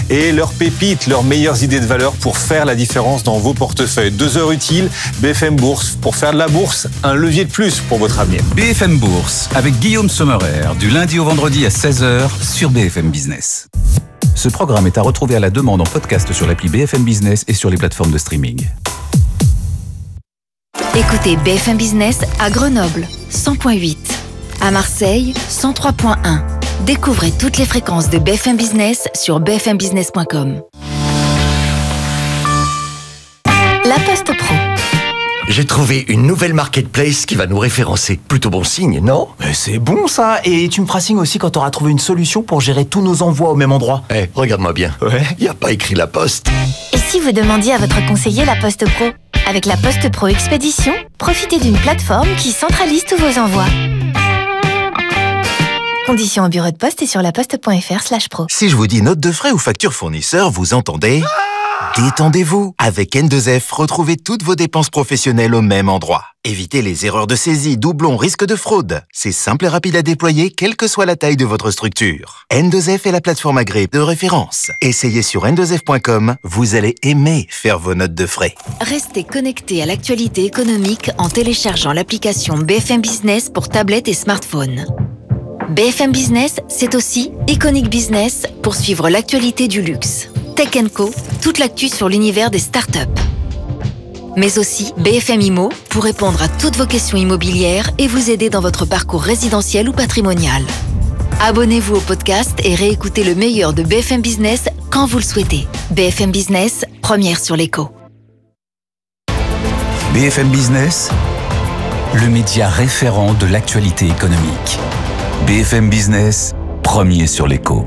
et leurs pépites, leurs meilleures idées de valeur pour faire la différence dans vos portefeuilles. 2 heures utiles, BFM Bourse. Pour faire de la bourse, un levier de plus pour votre avenir. BFM Bourse, avec Guillaume Sommerer, du lundi au vendredi à 16h sur BFM Business. Ce programme est à retrouver à la demande en podcast sur l'appli BFM Business et sur les plateformes de streaming. Écoutez BFM Business à Grenoble, 100.8. À Marseille, 103.1. Découvrez toutes les fréquences de BFM Business sur bfmbusiness.com. La Poste Pro. J'ai trouvé une nouvelle marketplace qui va nous référencer. Plutôt bon signe, non ? Mais c'est bon ça. Et tu me feras signe aussi quand tu auras trouvé une solution pour gérer tous nos envois au même endroit. Regarde-moi bien. Ouais. Y a pas écrit La Poste. Et si vous demandiez à votre conseiller La Poste Pro ? Avec la Poste Pro Expédition, profitez d'une plateforme qui centralise tous vos envois. Conditions au bureau de poste et sur laposte.fr/pro. Si je vous dis note de frais ou facture fournisseur, vous entendez ? Détendez-vous. Avec N2F, retrouvez toutes vos dépenses professionnelles au même endroit. Évitez les erreurs de saisie, doublons, risques de fraude. C'est simple et rapide à déployer, quelle que soit la taille de votre structure. N2F est la plateforme agréée de référence. Essayez sur n2f.com, vous allez aimer faire vos notes de frais. Restez connecté à l'actualité économique en téléchargeant l'application BFM Business pour tablette et smartphone. BFM Business, c'est aussi Iconic Business pour suivre l'actualité du luxe. Tech & Co, toute l'actu sur l'univers des startups. Mais aussi BFM Immo pour répondre à toutes vos questions immobilières et vous aider dans votre parcours résidentiel ou patrimonial. Abonnez-vous au podcast et réécoutez le meilleur de BFM Business quand vous le souhaitez. BFM Business, première sur l'écho. BFM Business, le média référent de l'actualité économique. BFM Business, premier sur l'écho.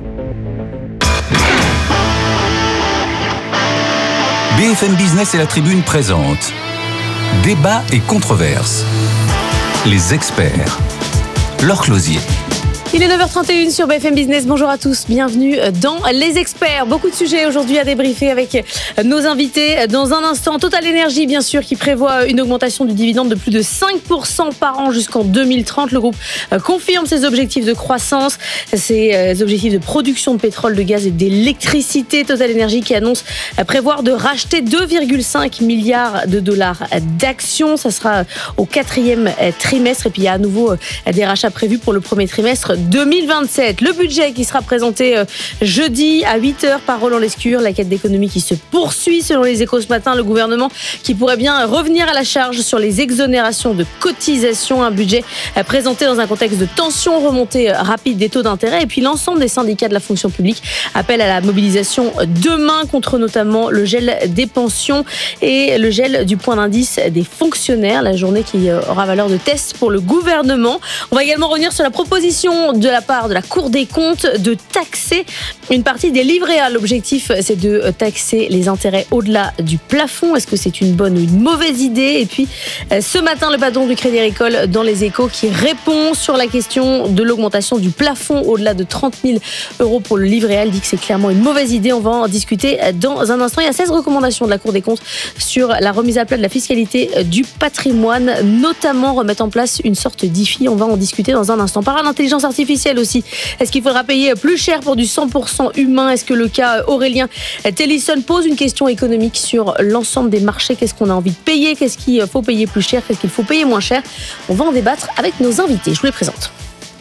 BFM Business et la Tribune présentent Débat et controverses. Les experts. Laure Closier. Il est 9h31 sur BFM Business. Bonjour à tous, bienvenue dans Les Experts. Beaucoup de sujets aujourd'hui à débriefer avec nos invités. Dans un instant, Total Energy, bien sûr, qui prévoit une augmentation du dividende de plus de 5% par an jusqu'en 2030. Le groupe confirme ses objectifs de croissance, ses objectifs de production de pétrole, de gaz et d'électricité. Total Energy qui annonce prévoir de racheter 2,5 milliards de dollars d'actions. Ça sera au 4e trimestre. Et puis, il y a à nouveau des rachats prévus pour le premier trimestre 2027. Le budget qui sera présenté jeudi à 8h par Roland Lescure. La quête d'économie qui se poursuit selon les Échos ce matin. Le gouvernement qui pourrait bien revenir à la charge sur les exonérations de cotisations. Un budget présenté dans un contexte de tension, remontée rapide des taux d'intérêt. Et puis l'ensemble des syndicats de la fonction publique appellent à la mobilisation demain contre notamment le gel des pensions et le gel du point d'indice des fonctionnaires. La journée qui aura valeur de test pour le gouvernement. On va également revenir sur la proposition de la part de la Cour des comptes de taxer une partie des livrets A. L'objectif, c'est de taxer les intérêts au-delà du plafond. Est-ce que c'est une bonne ou une mauvaise idée ? Et puis, ce matin, le patron du Crédit Agricole dans Les Échos qui répond sur la question de l'augmentation du plafond au-delà de 30 000 € pour le livret A. Il dit que c'est clairement une mauvaise idée. On va en discuter dans un instant. Il y a 16 recommandations de la Cour des comptes sur la remise à plat de la fiscalité du patrimoine, notamment remettre en place une sorte d'IFI. On va en discuter dans un instant. Par l'intelligence artificielle aussi. Est-ce qu'il faudra payer plus cher pour du 100% humain ? Est-ce que le cas Aurélien Tellison pose une question économique sur l'ensemble des marchés ? Qu'est-ce qu'on a envie de payer ? Qu'est-ce qu'il faut payer plus cher ? Qu'est-ce qu'il faut payer moins cher ? On va en débattre avec nos invités. Je vous les présente.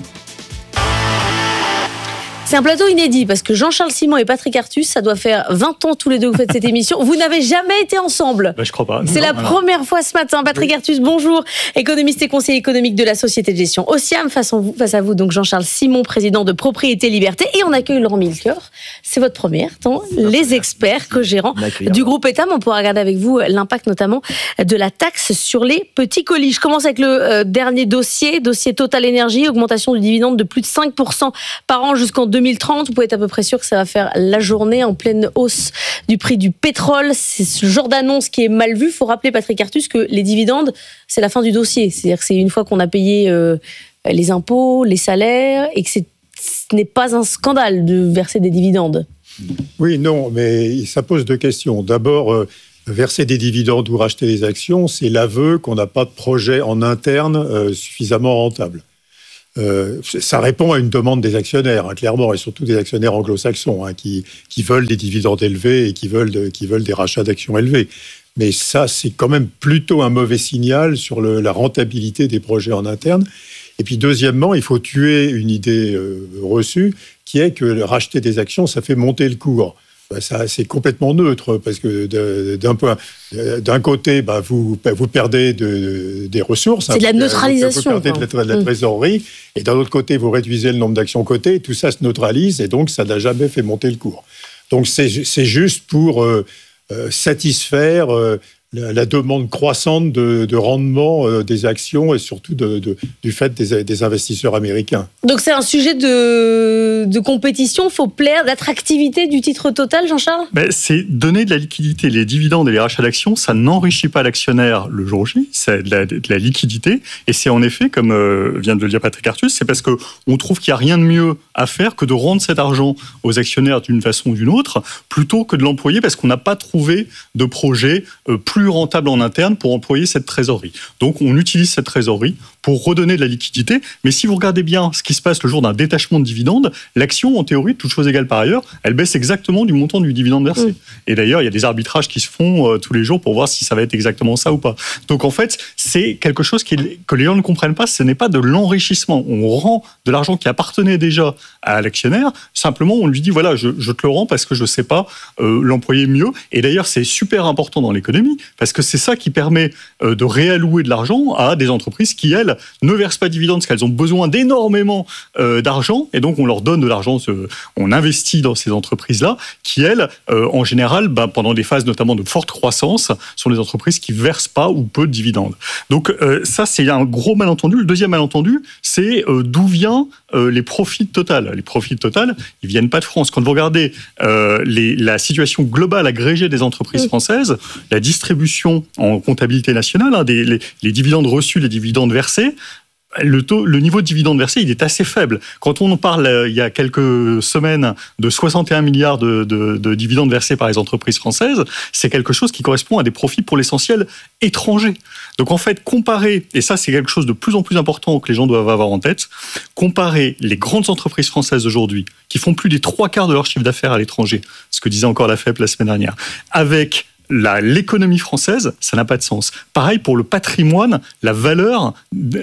C'est un plateau inédit parce que Jean-Charles Simon et Patrick Artus, ça doit faire 20 ans tous les deux que vous faites cette émission. Vous n'avez jamais été ensemble. Je crois pas. C'est la première fois ce matin. Patrick Artus, bonjour. Économiste et conseiller économique de la société de gestion Osiam. Face à vous, donc Jean-Charles Simon, président de Propriété Liberté. Et on accueille Laurent Milker. C'est votre première dans Les Experts, co-gérant du groupe Etam. On pourra regarder avec vous l'impact notamment de la taxe sur les petits colis. Je commence avec le dernier dossier Total Energy, augmentation du dividende de plus de 5% par an jusqu'en 2030. Vous pouvez être à peu près sûr que ça va faire la journée en pleine hausse du prix du pétrole. C'est ce genre d'annonce qui est mal vu. Il faut rappeler, Patrick Artus, que les dividendes, c'est la fin du dossier. C'est-à-dire que c'est une fois qu'on a payé les impôts, les salaires, et que ce n'est pas un scandale de verser des dividendes. Oui, non, mais ça pose deux questions. D'abord, verser des dividendes ou racheter des actions, c'est l'aveu qu'on n'a pas de projet en interne suffisamment rentable. ça répond à une demande des actionnaires, clairement, et surtout des actionnaires anglo-saxons, qui veulent des dividendes élevés et qui veulent des rachats d'actions élevés. Mais ça, c'est quand même plutôt un mauvais signal sur la rentabilité des projets en interne. Et puis, deuxièmement, il faut tuer une idée reçue, qui est que racheter des actions, ça fait monter le cours. Ça, c'est complètement neutre, parce que d'un côté, vous perdez des ressources. C'est de la neutralisation. Vous perdez de la trésorerie, et d'un autre côté, vous réduisez le nombre d'actions cotées, tout ça se neutralise, et donc ça n'a jamais fait monter le cours. Donc c'est juste pour satisfaire la demande croissante de rendement des actions, et surtout du fait des investisseurs américains. Donc c'est un sujet de compétition, il faut plaire, d'attractivité du titre Total, Jean-Charles ? C'est donner de la liquidité. Les dividendes et les rachats d'actions, ça n'enrichit pas l'actionnaire le jour J, c'est de la liquidité. Et c'est en effet, comme vient de le dire Patrick Artus, c'est parce qu'on trouve qu'il n'y a rien de mieux à faire que de rendre cet argent aux actionnaires d'une façon ou d'une autre, plutôt que de l'employer parce qu'on n'a pas trouvé de projet plus rentable en interne pour employer cette trésorerie. Donc on utilise cette trésorerie pour redonner de la liquidité. Mais si vous regardez bien ce qui se passe le jour d'un détachement de dividendes, l'action, en théorie, toute chose égale par ailleurs, elle baisse exactement du montant du dividende versé. Et d'ailleurs, il y a des arbitrages qui se font tous les jours pour voir si ça va être exactement ça ou pas. Donc en fait, c'est quelque chose que les gens ne comprennent pas. Ce n'est pas de l'enrichissement. On rend de l'argent qui appartenait déjà à l'actionnaire. Simplement, on lui dit, voilà, je te le rends parce que je ne sais pas l'employer mieux. Et d'ailleurs, c'est super important dans l'économie parce que c'est ça qui permet de réallouer de l'argent à des entreprises qui, elles, ne versent pas de dividendes parce qu'elles ont besoin d'énormément d'argent, et donc on leur donne de l'argent, on investit dans ces entreprises-là, qui, elles, en général, pendant des phases notamment de forte croissance, sont des entreprises qui ne versent pas ou peu de dividendes. Donc ça, c'est un gros malentendu. Le deuxième malentendu, c'est d'où viennent les profits de Total. Les profits de Total, ils ne viennent pas de France. Quand vous regardez la situation globale agrégée des entreprises françaises, la distribution en comptabilité nationale, les dividendes reçus, les dividendes versés, le niveau de dividendes versés, il est assez faible. Quand on en parle il y a quelques semaines de 61 milliards de dividendes versés par les entreprises françaises, c'est quelque chose qui correspond à des profits pour l'essentiel étrangers. Donc en fait, comparer, et ça c'est quelque chose de plus en plus important que les gens doivent avoir en tête, comparer les grandes entreprises françaises aujourd'hui, qui font plus des 3/4 de leur chiffre d'affaires à l'étranger, ce que disait encore la FEP la semaine dernière, avec l'économie française, ça n'a pas de sens. Pareil pour le patrimoine, la valeur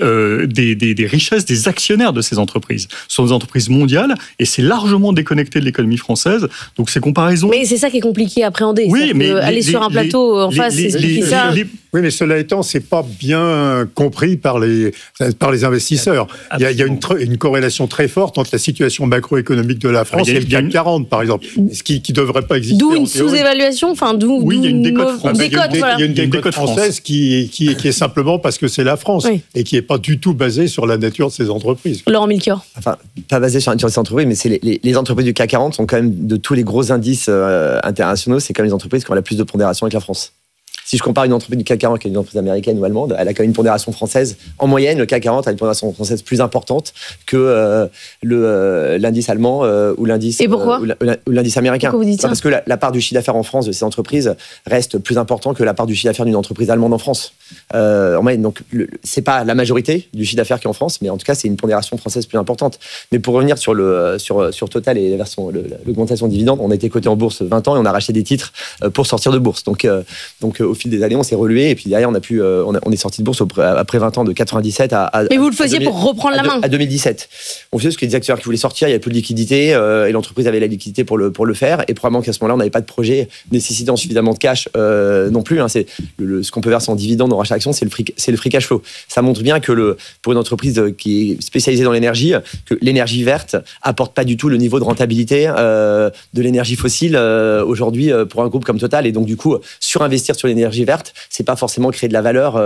des richesses des actionnaires de ces entreprises. Ce sont des entreprises mondiales et c'est largement déconnecté de l'économie française. Donc ces comparaisons... Mais c'est ça qui est compliqué à appréhender. Oui, mais aller sur un plateau en face, expliquer ça... Oui, mais cela étant, c'est pas bien compris par les investisseurs. Il y a une corrélation très forte entre la situation macroéconomique de la France et le CAC 40, par exemple, ce qui devrait pas exister. D'où une sous-évaluation, il y a une décote française. Il y a une décote française qui est simplement parce que c'est la France et qui n'est pas du tout basée sur la nature de ces entreprises. Laurent Milchior. Enfin, pas basée sur la nature de ces entreprises, mais c'est les entreprises du CAC 40 sont quand même, de tous les gros indices internationaux, c'est quand même les entreprises qui ont la plus de pondération avec la France. Si je compare une entreprise du CAC 40 avec une entreprise américaine ou allemande, elle a quand même une pondération française. En moyenne, le CAC 40 a une pondération française plus importante que l'indice allemand ou l'indice, et pourquoi ou l'indice américain. Pourquoi vous dites ça ? Parce que la part du chiffre d'affaires en France de ces entreprises reste plus importante que la part du chiffre d'affaires d'une entreprise allemande en France. En moyenne, donc c'est pas la majorité du chiffre d'affaires qui est en France, mais en tout cas c'est une pondération française plus importante. Mais pour revenir sur Total et l'augmentation de dividendes, on a été coté en bourse 20 ans et on a racheté des titres pour sortir de bourse. Donc au fil des années, on s'est relevé et puis derrière, on est sorti de bourse après 20 ans de 97 à Mais vous le faisiez pour reprendre la main. À 2017. On faisait ce que les actionnaires qui voulaient sortir, il y avait peu de liquidité et l'entreprise avait la liquidité pour le faire. Et probablement qu'à ce moment-là, on n'avait pas de projet nécessitant suffisamment de cash non plus. C'est ce qu'on peut verser en dividende, en rachat d'actions, c'est le free cash flow. Ça montre bien que pour une entreprise qui est spécialisée dans l'énergie, que l'énergie verte apporte pas du tout le niveau de rentabilité de l'énergie fossile aujourd'hui pour un groupe comme Total. Et donc du coup, surinvestir sur l'énergie verte, c'est pas forcément créer de la valeur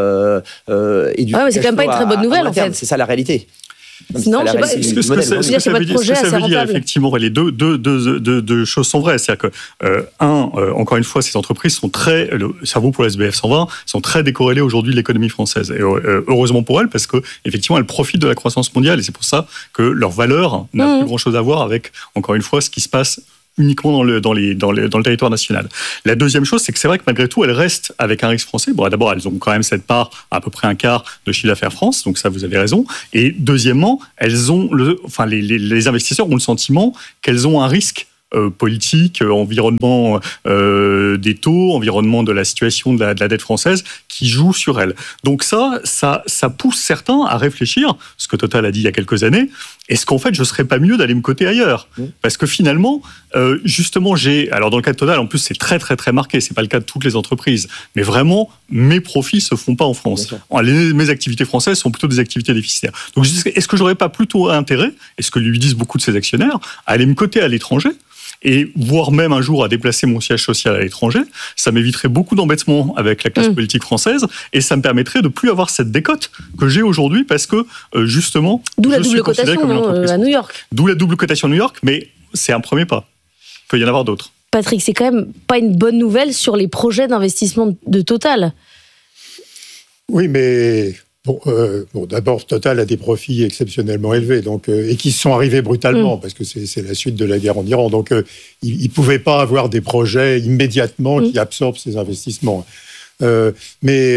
et du. Mais c'est quand même pas une très bonne nouvelle en fait. C'est ça la réalité. Non, je sais pas. Ce que ça veut dire, effectivement, les deux choses sont vraies. C'est-à-dire que, encore une fois, ces entreprises sont très, ça vaut pour la SBF 120, sont très décorrélées aujourd'hui de l'économie française. Et heureusement pour elles, parce que, effectivement, elles profitent de la croissance mondiale. Et c'est pour ça que leur valeur n'a plus grand-chose à voir avec, encore une fois, ce qui se passe uniquement dans le territoire national. La deuxième chose, c'est que c'est vrai que malgré tout, elles restent avec un risque français. Bon, d'abord, elles ont quand même cette part, à peu près un quart de chiffre d'affaires France, donc ça, vous avez raison. Et deuxièmement, elles ont les investisseurs ont le sentiment qu'elles ont un risque politique, environnement des taux, environnement de la situation de la dette française qui joue sur elle. Donc ça pousse certains à réfléchir, ce que Total a dit il y a quelques années, est-ce qu'en fait je ne serais pas mieux d'aller me coter ailleurs ? Parce que finalement, justement, alors dans le cas de Total, en plus c'est très très très marqué, c'est pas le cas de toutes les entreprises, mais vraiment mes profits se font pas en France. Mes activités françaises sont plutôt des activités déficitaires. Donc est-ce que j'aurais pas plutôt intérêt, et ce que lui disent beaucoup de ses actionnaires, à aller me coter à l'étranger ? Et voire même un jour à déplacer mon siège social à l'étranger, ça m'éviterait beaucoup d'embêtements avec la classe politique française et ça me permettrait de plus avoir cette décote que j'ai aujourd'hui parce que justement... D'où la double cotation à New York. D'où la double cotation à New York, mais c'est un premier pas. Il peut y en avoir d'autres. Patrick, c'est quand même pas une bonne nouvelle sur les projets d'investissement de Total. Oui, mais... Bon, d'abord, Total a des profits exceptionnellement élevés, donc et qui sont arrivés brutalement parce que c'est la suite de la guerre en Iran. Donc, ils pouvaient pas avoir des projets immédiatement qui absorbent ces investissements. Mais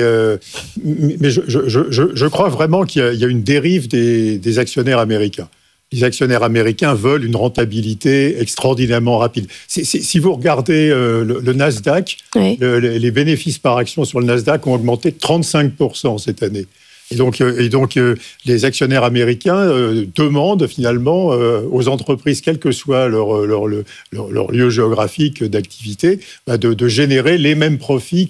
je crois vraiment qu'il y a une dérive des actionnaires américains. Les actionnaires américains veulent une rentabilité extraordinairement rapide. Si vous regardez le Nasdaq, les bénéfices par action sur le Nasdaq ont augmenté de 35% cette année. Et donc, les actionnaires américains demandent finalement aux entreprises, quel que soit leur lieu géographique d'activité, de générer les mêmes profits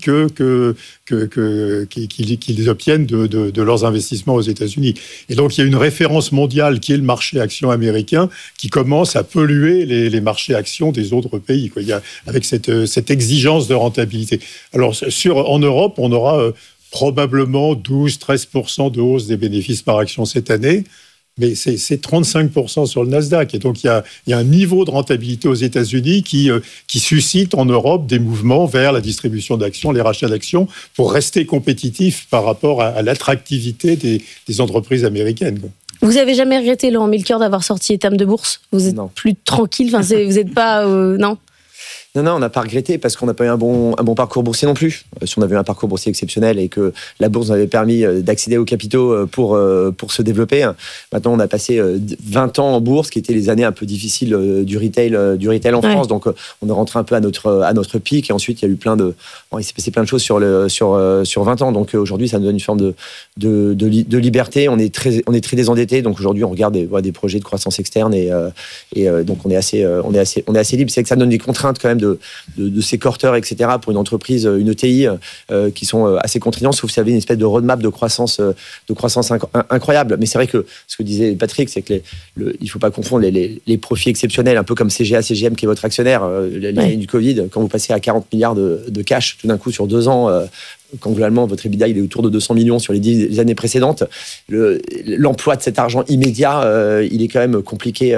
qu'ils obtiennent de leurs investissements aux États-Unis. Et donc, il y a une référence mondiale qui est le marché action américain qui commence à polluer les marchés actions des autres pays, quoi. Avec cette exigence de rentabilité. Alors, en Europe, on aura... probablement 12-13% de hausse des bénéfices par action cette année, mais c'est 35% sur le Nasdaq. Et donc, il y a un niveau de rentabilité aux États-Unis qui suscite en Europe des mouvements vers la distribution d'actions, les rachats d'actions, pour rester compétitif par rapport à l'attractivité des entreprises américaines, quoi. Vous avez jamais regretté, Laurent Milker, d'avoir sorti Etam de bourse ? Vous êtes plus tranquille, vous n'êtes pas... non ? Non, on n'a pas regretté parce qu'on n'a pas eu un bon parcours boursier non plus. Si on avait eu un parcours boursier exceptionnel et que la bourse nous avait permis d'accéder aux capitaux pour se développer, maintenant on a passé 20 ans en bourse, qui étaient les années un peu difficiles du retail en France. Donc on est rentré un peu à notre pic et ensuite il y a eu il s'est passé plein de choses sur 20 ans. Donc aujourd'hui ça nous donne une forme de liberté. On est très désendetté. Donc aujourd'hui on regarde des projets de croissance externe et donc on est assez libre. C'est que ça donne des contraintes quand même de ces quarters, etc., pour une entreprise, une ETI, qui sont assez contraignantes, sauf si vous avez une espèce de roadmap de croissance incroyable. Mais c'est vrai que ce que disait Patrick, c'est que il ne faut pas confondre les profits exceptionnels, un peu comme CGA, CGM, qui est votre actionnaire, l'année du Covid, quand vous passez à 40 milliards de cash tout d'un coup sur 2 ans, quand globalement votre EBITDA il est autour de 200 millions sur les 10 années précédentes, l'emploi de cet argent immédiat, il est quand même compliqué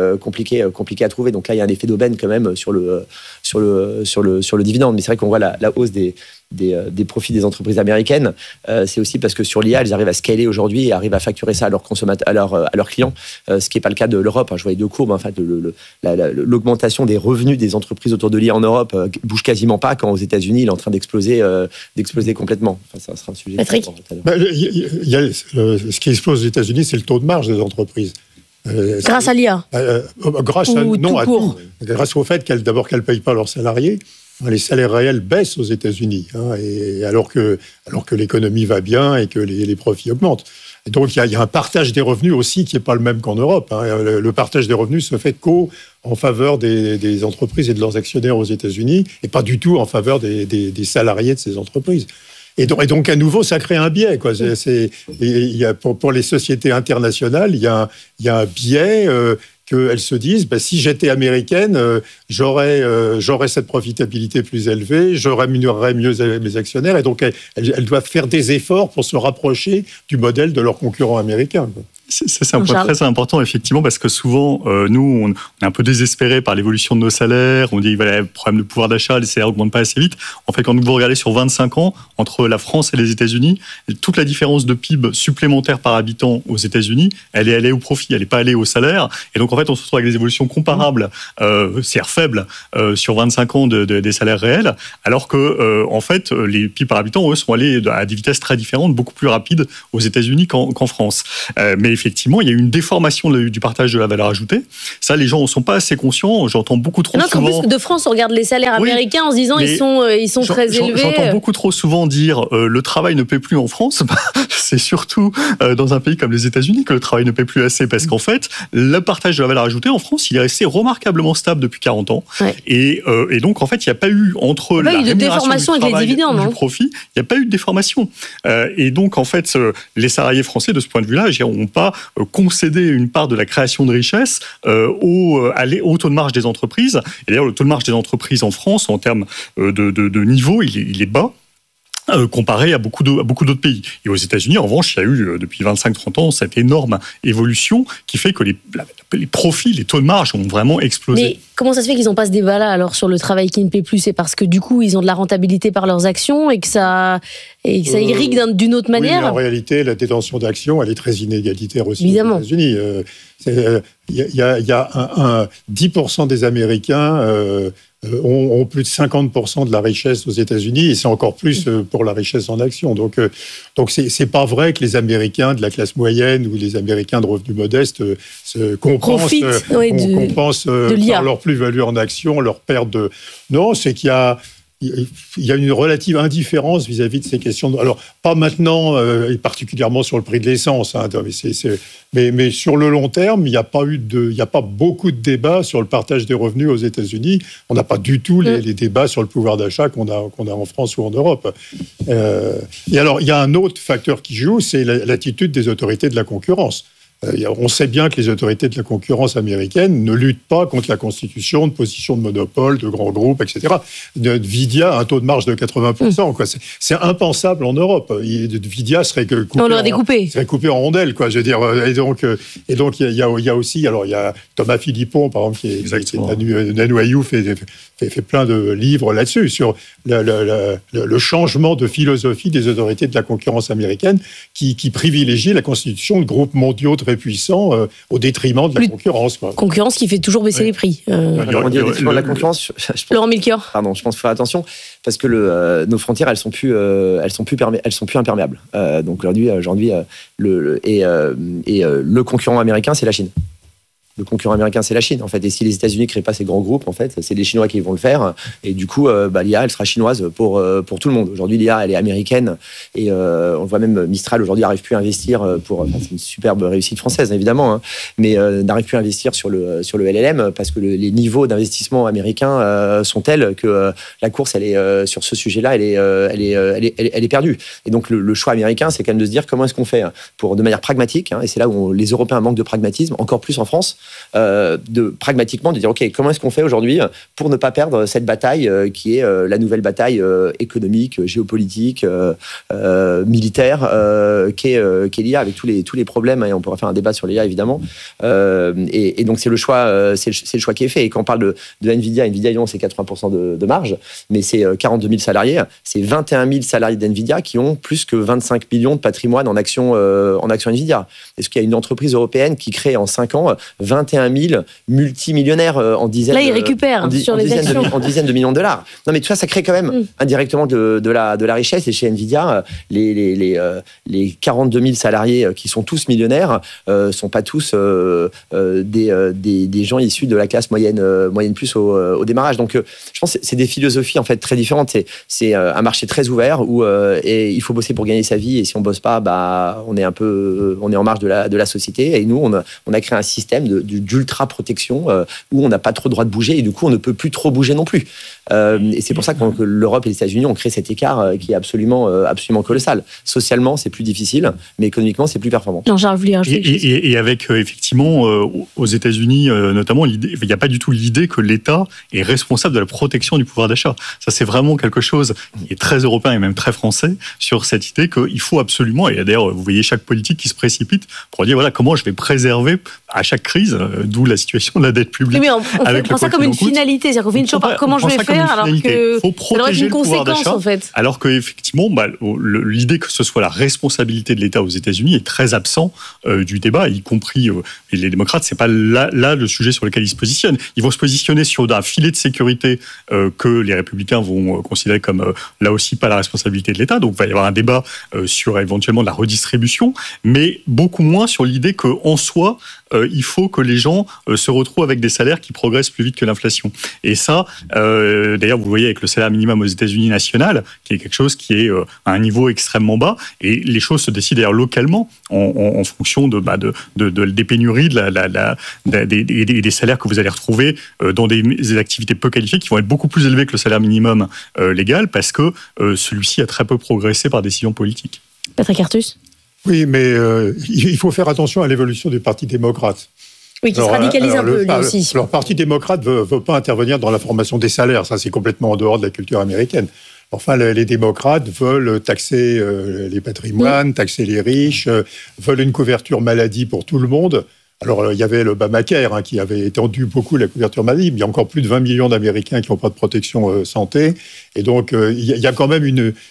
à trouver. Donc là, il y a un effet d'aubaine quand même sur le dividende. Mais c'est vrai qu'on voit la hausse des profits des entreprises américaines. C'est aussi parce que sur l'IA, elles arrivent à scaler aujourd'hui et arrivent à facturer ça à leurs consommateurs, à leurs clients, ce qui n'est pas le cas de l'Europe. Je vois les deux courbes. En fait, l'augmentation des revenus des entreprises autour de l'IA en Europe bouge quasiment pas, quand aux États-Unis, il est en train d'exploser complètement. Enfin, ça sera un sujet. Patrick, ce qui explose aux États-Unis, c'est le taux de marge des entreprises. Grâce à l'IA. Grâce au fait qu'elles ne payent pas leurs salariés. Les salaires réels baissent aux États-Unis, et alors que l'économie va bien et que les profits augmentent. Et donc, il y a un partage des revenus aussi qui n'est pas le même qu'en Europe. Le partage des revenus se fait en faveur des entreprises et de leurs actionnaires aux États-Unis, et pas du tout en faveur des salariés de ces entreprises. Et donc, à nouveau, ça crée un biais, quoi. Pour les sociétés internationales, il y a un biais qu'elles se disent, si j'étais américaine, j'aurais cette profitabilité plus élevée, je rémunérerais mieux mes actionnaires, et donc elles doivent faire des efforts pour se rapprocher du modèle de leurs concurrents américains, quoi. C'est un point très important, effectivement, parce que souvent, nous, on est un peu désespérés par l'évolution de nos salaires. On dit, voilà, problème de pouvoir d'achat, les salaires n'augmentent pas assez vite. En fait, quand vous regardez sur 25 ans, entre la France et les États-Unis, toute la différence de PIB supplémentaire par habitant aux États-Unis, elle est allée au profit, elle n'est pas allée au salaire. Et donc, en fait, on se retrouve avec des évolutions comparables, c'est-à-dire faibles, sur 25 ans des salaires réels, alors que, en fait, les PIB par habitant, eux, sont allés à des vitesses très différentes, beaucoup plus rapides aux États-Unis qu'en France. Mais effectivement, il y a eu une déformation du partage de la valeur ajoutée. Ça, les gens ne sont pas assez conscients. J'entends beaucoup trop souvent... En plus, de France, on regarde les salaires américains en se disant ils sont très élevés. J'entends beaucoup trop souvent dire le travail ne paie plus en France. C'est surtout dans un pays comme les États-Unis que le travail ne paie plus assez, parce qu'en fait, le partage de la valeur ajoutée en France, il est resté remarquablement stable depuis 40 ans. Ouais. Et donc, en fait, il n'y a pas eu entre la rémunération du travail et du profit, il n'y a pas eu de déformation. Et donc, en fait, les salariés français, de ce point de vue-là, n'ont pas concédé une part de la création de richesse au taux de marge des entreprises. Et d'ailleurs, le taux de marge des entreprises en France, en termes de niveau, il est bas. Comparé à beaucoup d'autres pays. Et aux États-Unis, en revanche, il y a eu depuis 25-30 ans cette énorme évolution qui fait que les profits, les taux de marge ont vraiment explosé. Mais comment ça se fait qu'ils n'ont pas ce débat-là alors sur le travail qui ne paie plus? C'est parce que du coup, ils ont de la rentabilité par leurs actions et que ça irrigue d'une autre manière? Oui, mais en réalité, la détention d'actions, elle est très inégalitaire aussi. Évidemment. Aux États-Unis. Il y a 10% des Américains ont plus de 50% de la richesse aux États-Unis, et c'est encore plus pour la richesse en actions. Donc c'est pas vrai que les Américains de la classe moyenne ou les Américains de revenus modestes compensent par leur plus-value en actions, leur perte de... Non, c'est qu'il y a une relative indifférence vis-à-vis de ces questions. Alors, pas maintenant, et particulièrement sur le prix de l'essence, hein, mais sur le long terme, il n'y a pas beaucoup de débats sur le partage des revenus aux États-Unis. On n'a pas du tout les débats sur le pouvoir d'achat qu'on a en France ou en Europe. Et alors, il y a un autre facteur qui joue, c'est l'attitude des autorités de la concurrence. On sait bien que les autorités de la concurrence américaine ne luttent pas contre la constitution de positions de monopole, de grands groupes, etc. Nvidia a un taux de marge de 80%. Quoi. C'est impensable en Europe. Nvidia serait coupé en rondelles. Quoi, je veux dire. Et donc il y a aussi... Alors, il y a Thomas Philippon, par exemple, qui est NYU, fait plein de livres là-dessus, sur le changement de philosophie des autorités de la concurrence américaine qui privilégie la constitution de groupes mondiaux très puissants au détriment de la concurrence. Quoi. Concurrence qui fait toujours baisser les prix. On dit au détriment de la concurrence. Laurent Melchior. Pardon, je pense qu'il faut faire attention parce que nos frontières, elles sont plus imperméables. Donc aujourd'hui, le concurrent américain, c'est la Chine. Le concurrent américain, c'est la Chine, en fait. Et si les États-Unis ne créent pas ces grands groupes, en fait, c'est les Chinois qui vont le faire. Et du coup, l'IA, elle sera chinoise pour tout le monde. Aujourd'hui, l'IA, elle est américaine. Et on voit même Mistral, aujourd'hui, n'arrive plus à investir c'est une superbe réussite française, évidemment, hein, mais n'arrive plus à investir sur le LLM parce que les niveaux d'investissement américains sont tels que la course, elle est, sur ce sujet-là, elle est perdue. Et donc, le choix américain, c'est quand même de se dire comment est-ce qu'on fait de manière pragmatique, hein, et c'est là où les Européens manquent de pragmatisme, encore plus en France, pragmatiquement de dire ok, comment est-ce qu'on fait aujourd'hui pour ne pas perdre cette bataille qui est la nouvelle bataille économique, géopolitique, militaire qui est l'IA avec tous les problèmes, et on pourra faire un débat sur l'IA évidemment, et donc c'est le choix qui est fait. Et quand on parle de Nvidia, c'est 80% de marge, mais c'est 42 000 salariés, c'est 21 000 salariés d'Nvidia qui ont plus que 25 millions de patrimoine en actions Nvidia. Est-ce qu'il y a une entreprise européenne qui crée en 5 ans 21 000 multimillionnaires en dizaines... Là, ils récupèrent sur les actions. En dizaines de millions de dollars. Non, mais tout ça, ça crée quand même indirectement de la richesse. Et chez Nvidia, les 42 000 salariés qui sont tous millionnaires sont pas tous des gens issus de la classe moyenne plus au démarrage. Donc, je pense que c'est des philosophies en fait très différentes. C'est un marché très ouvert où et il faut bosser pour gagner sa vie. Et si on bosse pas, on est en marge de la société. Et nous, on a créé un système de d'ultra-protection où on n'a pas trop le droit de bouger et du coup, on ne peut plus trop bouger non plus. Et c'est pour ça que l'Europe et les États-Unis ont créé cet écart qui est absolument colossal. Socialement, c'est plus difficile, mais économiquement, c'est plus performant. Non, Charles, vous voulez rajouter quelque chose ? Et avec, effectivement, aux États-Unis, notamment, il n'y a pas du tout l'idée que l'État est responsable de la protection du pouvoir d'achat. Ça, c'est vraiment quelque chose qui est très européen et même très français sur cette idée qu'il faut absolument, et d'ailleurs, vous voyez chaque politique qui se précipite pour dire, voilà, comment je vais préserver à chaque crise, d'où la situation de la dette publique. Oui, mais on prend ça comme une finalité, c'est-à-dire qu'on fait une chose par comment je vais faire, alors que ça doit être une conséquence, en fait. Alors qu'effectivement, l'idée que ce soit la responsabilité de l'État aux États-Unis est très absent du débat, y compris et les démocrates, c'est pas là le sujet sur lequel ils se positionnent. Ils vont se positionner sur un filet de sécurité que les républicains vont considérer comme là aussi pas la responsabilité de l'État. Donc il va y avoir un débat sur éventuellement de la redistribution, mais beaucoup moins sur l'idée qu'en soi, il faut que les gens se retrouvent avec des salaires qui progressent plus vite que l'inflation. Et ça, d'ailleurs, vous le voyez avec le salaire minimum aux États-Unis national, qui est quelque chose qui est à un niveau extrêmement bas, et les choses se décident d'ailleurs localement en fonction des pénuries, des salaires que vous allez retrouver dans des activités peu qualifiées qui vont être beaucoup plus élevées que le salaire minimum légal, parce que celui-ci a très peu progressé par décision politique. Patrick Artus ? Oui, mais il faut faire attention à l'évolution du Parti démocrate. Oui, qui se radicalise un peu, lui aussi. Le Parti démocrate ne veut pas intervenir dans la formation des salaires. Ça, c'est complètement en dehors de la culture américaine. Enfin, les démocrates veulent taxer les patrimoines, taxer les riches, veulent une couverture maladie pour tout le monde. Alors, il y avait l'Obamacare qui avait étendu beaucoup la couverture maladie, mais il y a encore plus de 20 millions d'Américains qui n'ont pas de protection santé. Et donc, il y a quand même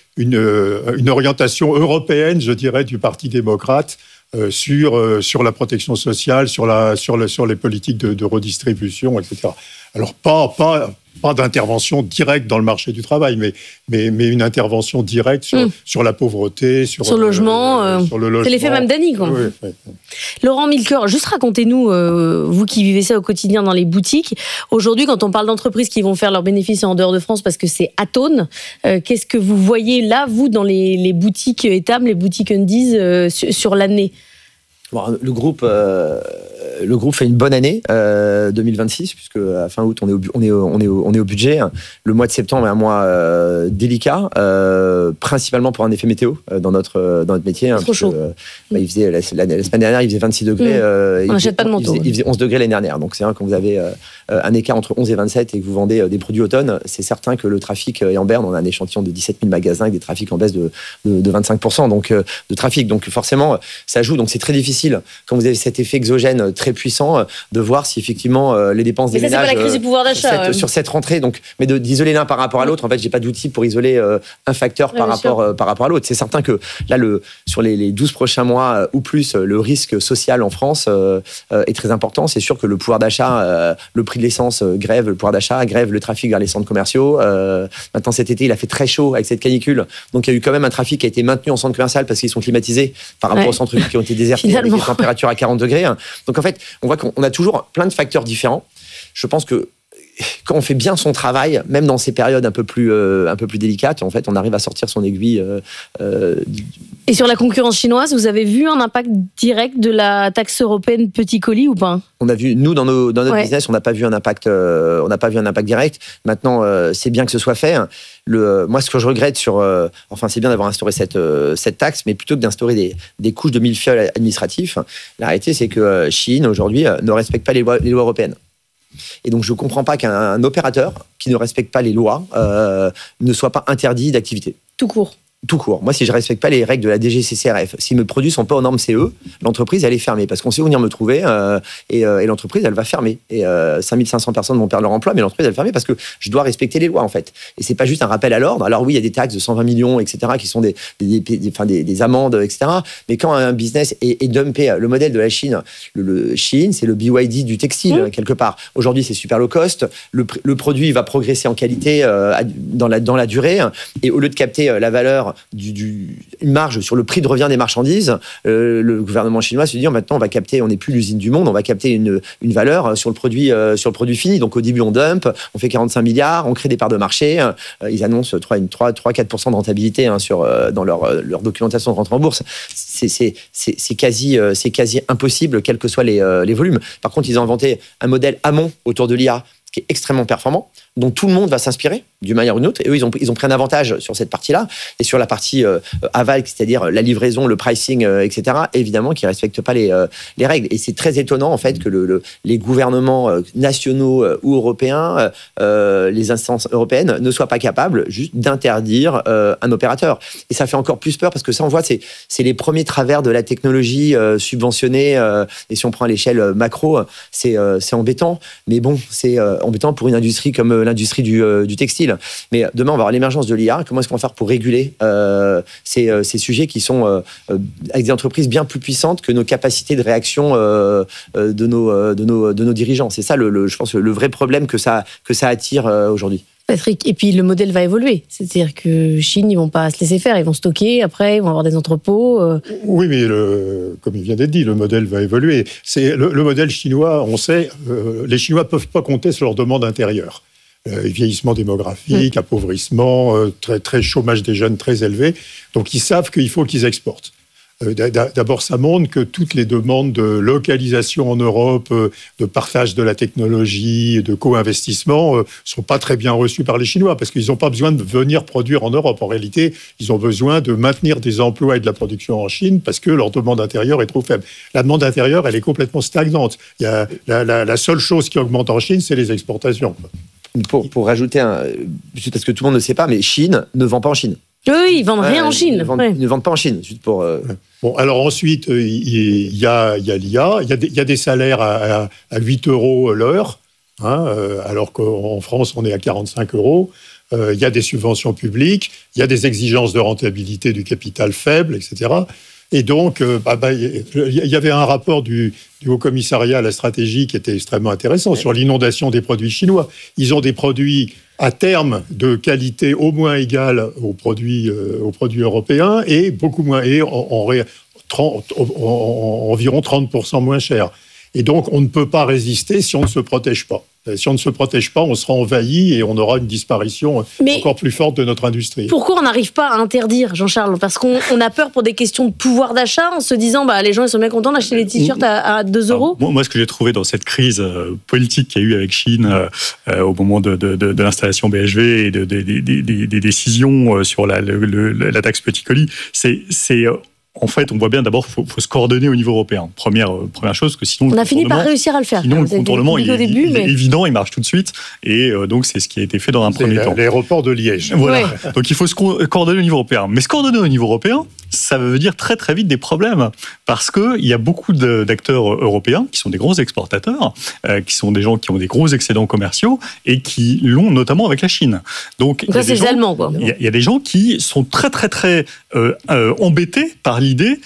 une orientation européenne, je dirais, du Parti démocrate sur la protection sociale, sur les politiques de redistribution, etc. Alors, pas d'intervention directe dans le marché du travail, mais une intervention directe sur la pauvreté, sur le logement. C'est l'effet même d'Annie, quoi. Oui. Laurent Milker, juste racontez-nous, vous qui vivez ça au quotidien dans les boutiques, aujourd'hui, quand on parle d'entreprises qui vont faire leurs bénéfices en dehors de France parce que c'est atone, qu'est-ce que vous voyez là, vous, dans les boutiques Etam, les boutiques Undies, sur l'année ? Bon, le groupe fait une bonne année 2026, puisque à fin août on est au budget. Le mois de septembre est un mois délicat, principalement pour un effet météo dans notre métier. Trop chaud. Il faisait la semaine dernière, il faisait 26 degrés. On n'achète pas de manteau. Il faisait 11 degrés l'année dernière. Donc c'est vrai, quand vous avez un écart entre 11 et 27 et que vous vendez des produits automne, c'est certain que le trafic est en berne. On a un échantillon de 17 000 magasins avec des trafics en baisse de 25%, donc de trafic. Donc forcément, ça joue. Donc c'est très difficile, quand vous avez cet effet exogène très puissant, de voir si effectivement les dépenses des ménages c'est pas la crise du pouvoir d'achat, sur cette rentrée. Donc, mais d'isoler l'un par rapport à l'autre, en fait, j'ai pas d'outil pour isoler un facteur par rapport à l'autre. C'est certain que là, sur les 12 prochains mois ou plus, le risque social en France est très important. C'est sûr que le pouvoir d'achat, le prix de l'essence grève le pouvoir d'achat, grève le trafic vers les centres commerciaux. Maintenant, cet été, il a fait très chaud avec cette canicule. Donc, il y a eu quand même un trafic qui a été maintenu en centre commercial parce qu'ils sont climatisés par rapport aux centres-villes qui ont été désertés avec des températures à 40 degrés. Donc, en fait, on voit qu'on a toujours plein de facteurs différents. Je pense que quand on fait bien son travail, même dans ces périodes un peu plus délicates, en fait, on arrive à sortir son aiguille. Et sur la concurrence chinoise, vous avez vu un impact direct de la taxe européenne petit colis ou pas ? On a vu, nous, dans notre business, on n'a pas vu un impact direct. Maintenant, c'est bien que ce soit fait. Moi, ce que je regrette c'est bien d'avoir instauré cette taxe, mais plutôt que d'instaurer des couches de millefeuille administratifs, la réalité, c'est que Chine, aujourd'hui, ne respecte pas les lois européennes. Et donc, je ne comprends pas qu'un opérateur qui ne respecte pas les lois ne soit pas interdit d'activité. Tout court. Moi, si je ne respecte pas les règles de la DGCCRF, si mes produits ne sont pas aux normes CE, l'entreprise, elle est fermée. Parce qu'on sait où venir me trouver et l'entreprise, elle va fermer. Et 5500 personnes vont perdre leur emploi, mais l'entreprise, elle va fermer parce que je dois respecter les lois, en fait. Et ce n'est pas juste un rappel à l'ordre. Alors oui, il y a des taxes de 120 millions, etc., qui sont des amendes, etc. Mais quand un business est dumpé, le modèle de la Chine, Chine, c'est le BYD du textile, quelque part. Aujourd'hui, c'est super low cost. Le produit va progresser en qualité dans la durée. Et au lieu de capter la valeur valeur, une marge sur le prix de revient des marchandises, le gouvernement chinois se dit maintenant on va capter, on n'est plus l'usine du monde, on va capter une valeur sur le produit fini. Donc au début on dump, on fait 45 milliards, on crée des parts de marché. Ils annoncent 3-4% de rentabilité dans leur documentation de rentrée en bourse. C'est quasi impossible, quels que soient les volumes. Par contre, ils ont inventé un modèle amont autour de l'IA qui est extrêmement performant, dont tout le monde va s'inspirer d'une manière ou d'une autre. Et eux, ils ont pris un avantage sur cette partie-là. Et sur la partie aval, c'est-à-dire la livraison, le pricing, etc., évidemment, qui ne respectent pas les règles. Et c'est très étonnant, en fait, que les gouvernements nationaux ou européens, les instances européennes, ne soient pas capables juste d'interdire un opérateur. Et ça fait encore plus peur, parce que ça, on voit, c'est les premiers travers de la technologie subventionnée. Et si on prend à l'échelle macro, c'est embêtant. Mais bon, c'est embêtant pour une industrie comme l'industrie du textile. Mais demain, on va avoir l'émergence de l'IA. Comment est-ce qu'on va faire pour réguler ces sujets qui sont avec des entreprises bien plus puissantes que nos capacités de réaction de nos dirigeants? C'est ça, je pense, le vrai problème que ça attire aujourd'hui. Patrick, et puis le modèle va évoluer. C'est-à-dire que Chine, ils vont pas se laisser faire, ils vont stocker, après ils vont avoir des entrepôts. Oui, mais comme il vient d'être dit, le modèle va évoluer. C'est le modèle chinois, on sait, les Chinois peuvent pas compter sur leur demande intérieure. Vieillissement démographique, appauvrissement, très, très chômage des jeunes très élevé. Donc ils savent qu'il faut qu'ils exportent. D'abord, ça montre que toutes les demandes de localisation en Europe, de partage de la technologie, de co-investissement, sont pas très bien reçues par les Chinois, parce qu'ils n'ont pas besoin de venir produire en Europe. En réalité, ils ont besoin de maintenir des emplois et de la production en Chine, parce que leur demande intérieure est trop faible. La demande intérieure, elle est complètement stagnante. La seule chose qui augmente en Chine, c'est les exportations. Pour rajouter juste parce que tout le monde ne sait pas, mais Chine ne vend pas en Chine. Oui, ils vendent rien en Chine. Ils ne vendent pas en Chine, juste pour... Bon, alors ensuite, il y a l'IA, il y a des salaires à 8 € l'heure, alors qu'en France, on est à 45 €. Il y a des subventions publiques, il y a des exigences de rentabilité du capital faible, etc. Et donc, il y avait un rapport du Haut Commissariat à la stratégie qui était extrêmement intéressant sur l'inondation des produits chinois. Ils ont des produits à terme de qualité au moins égale aux produits européens et beaucoup moins, et environ 30% moins cher. Et donc, on ne peut pas résister si on ne se protège pas. Si on ne se protège pas, on sera envahi et on aura une disparition encore plus forte de notre industrie. Pourquoi on n'arrive pas à interdire, Jean-Charles? Parce qu'on a peur pour des questions de pouvoir d'achat, en se disant les gens ils sont bien contents d'acheter les t-shirts à 2 €. Moi, ce que j'ai trouvé dans cette crise politique qu'il y a eu avec Chine au moment de l'installation BHV et des décisions sur la taxe petit colis, c'est en fait, on voit bien d'abord qu'il faut se coordonner au niveau européen. Première chose, que sinon... On a fini par réussir à le faire. Sinon, le contournement, il est évident, il marche tout de suite. Et donc, c'est ce qui a été fait dans un premier temps. L'aéroport de Liège. Voilà. Ouais. Donc, il faut se coordonner au niveau européen. Mais se coordonner au niveau européen, ça veut dire très, très vite des problèmes. Parce qu'il y a beaucoup d'acteurs européens qui sont des gros exportateurs, qui sont des gens qui ont des gros excédents commerciaux et qui l'ont notamment avec la Chine. Donc ça, c'est les Allemands, quoi. Il y a des gens qui sont très, très, très embêtés par l'idée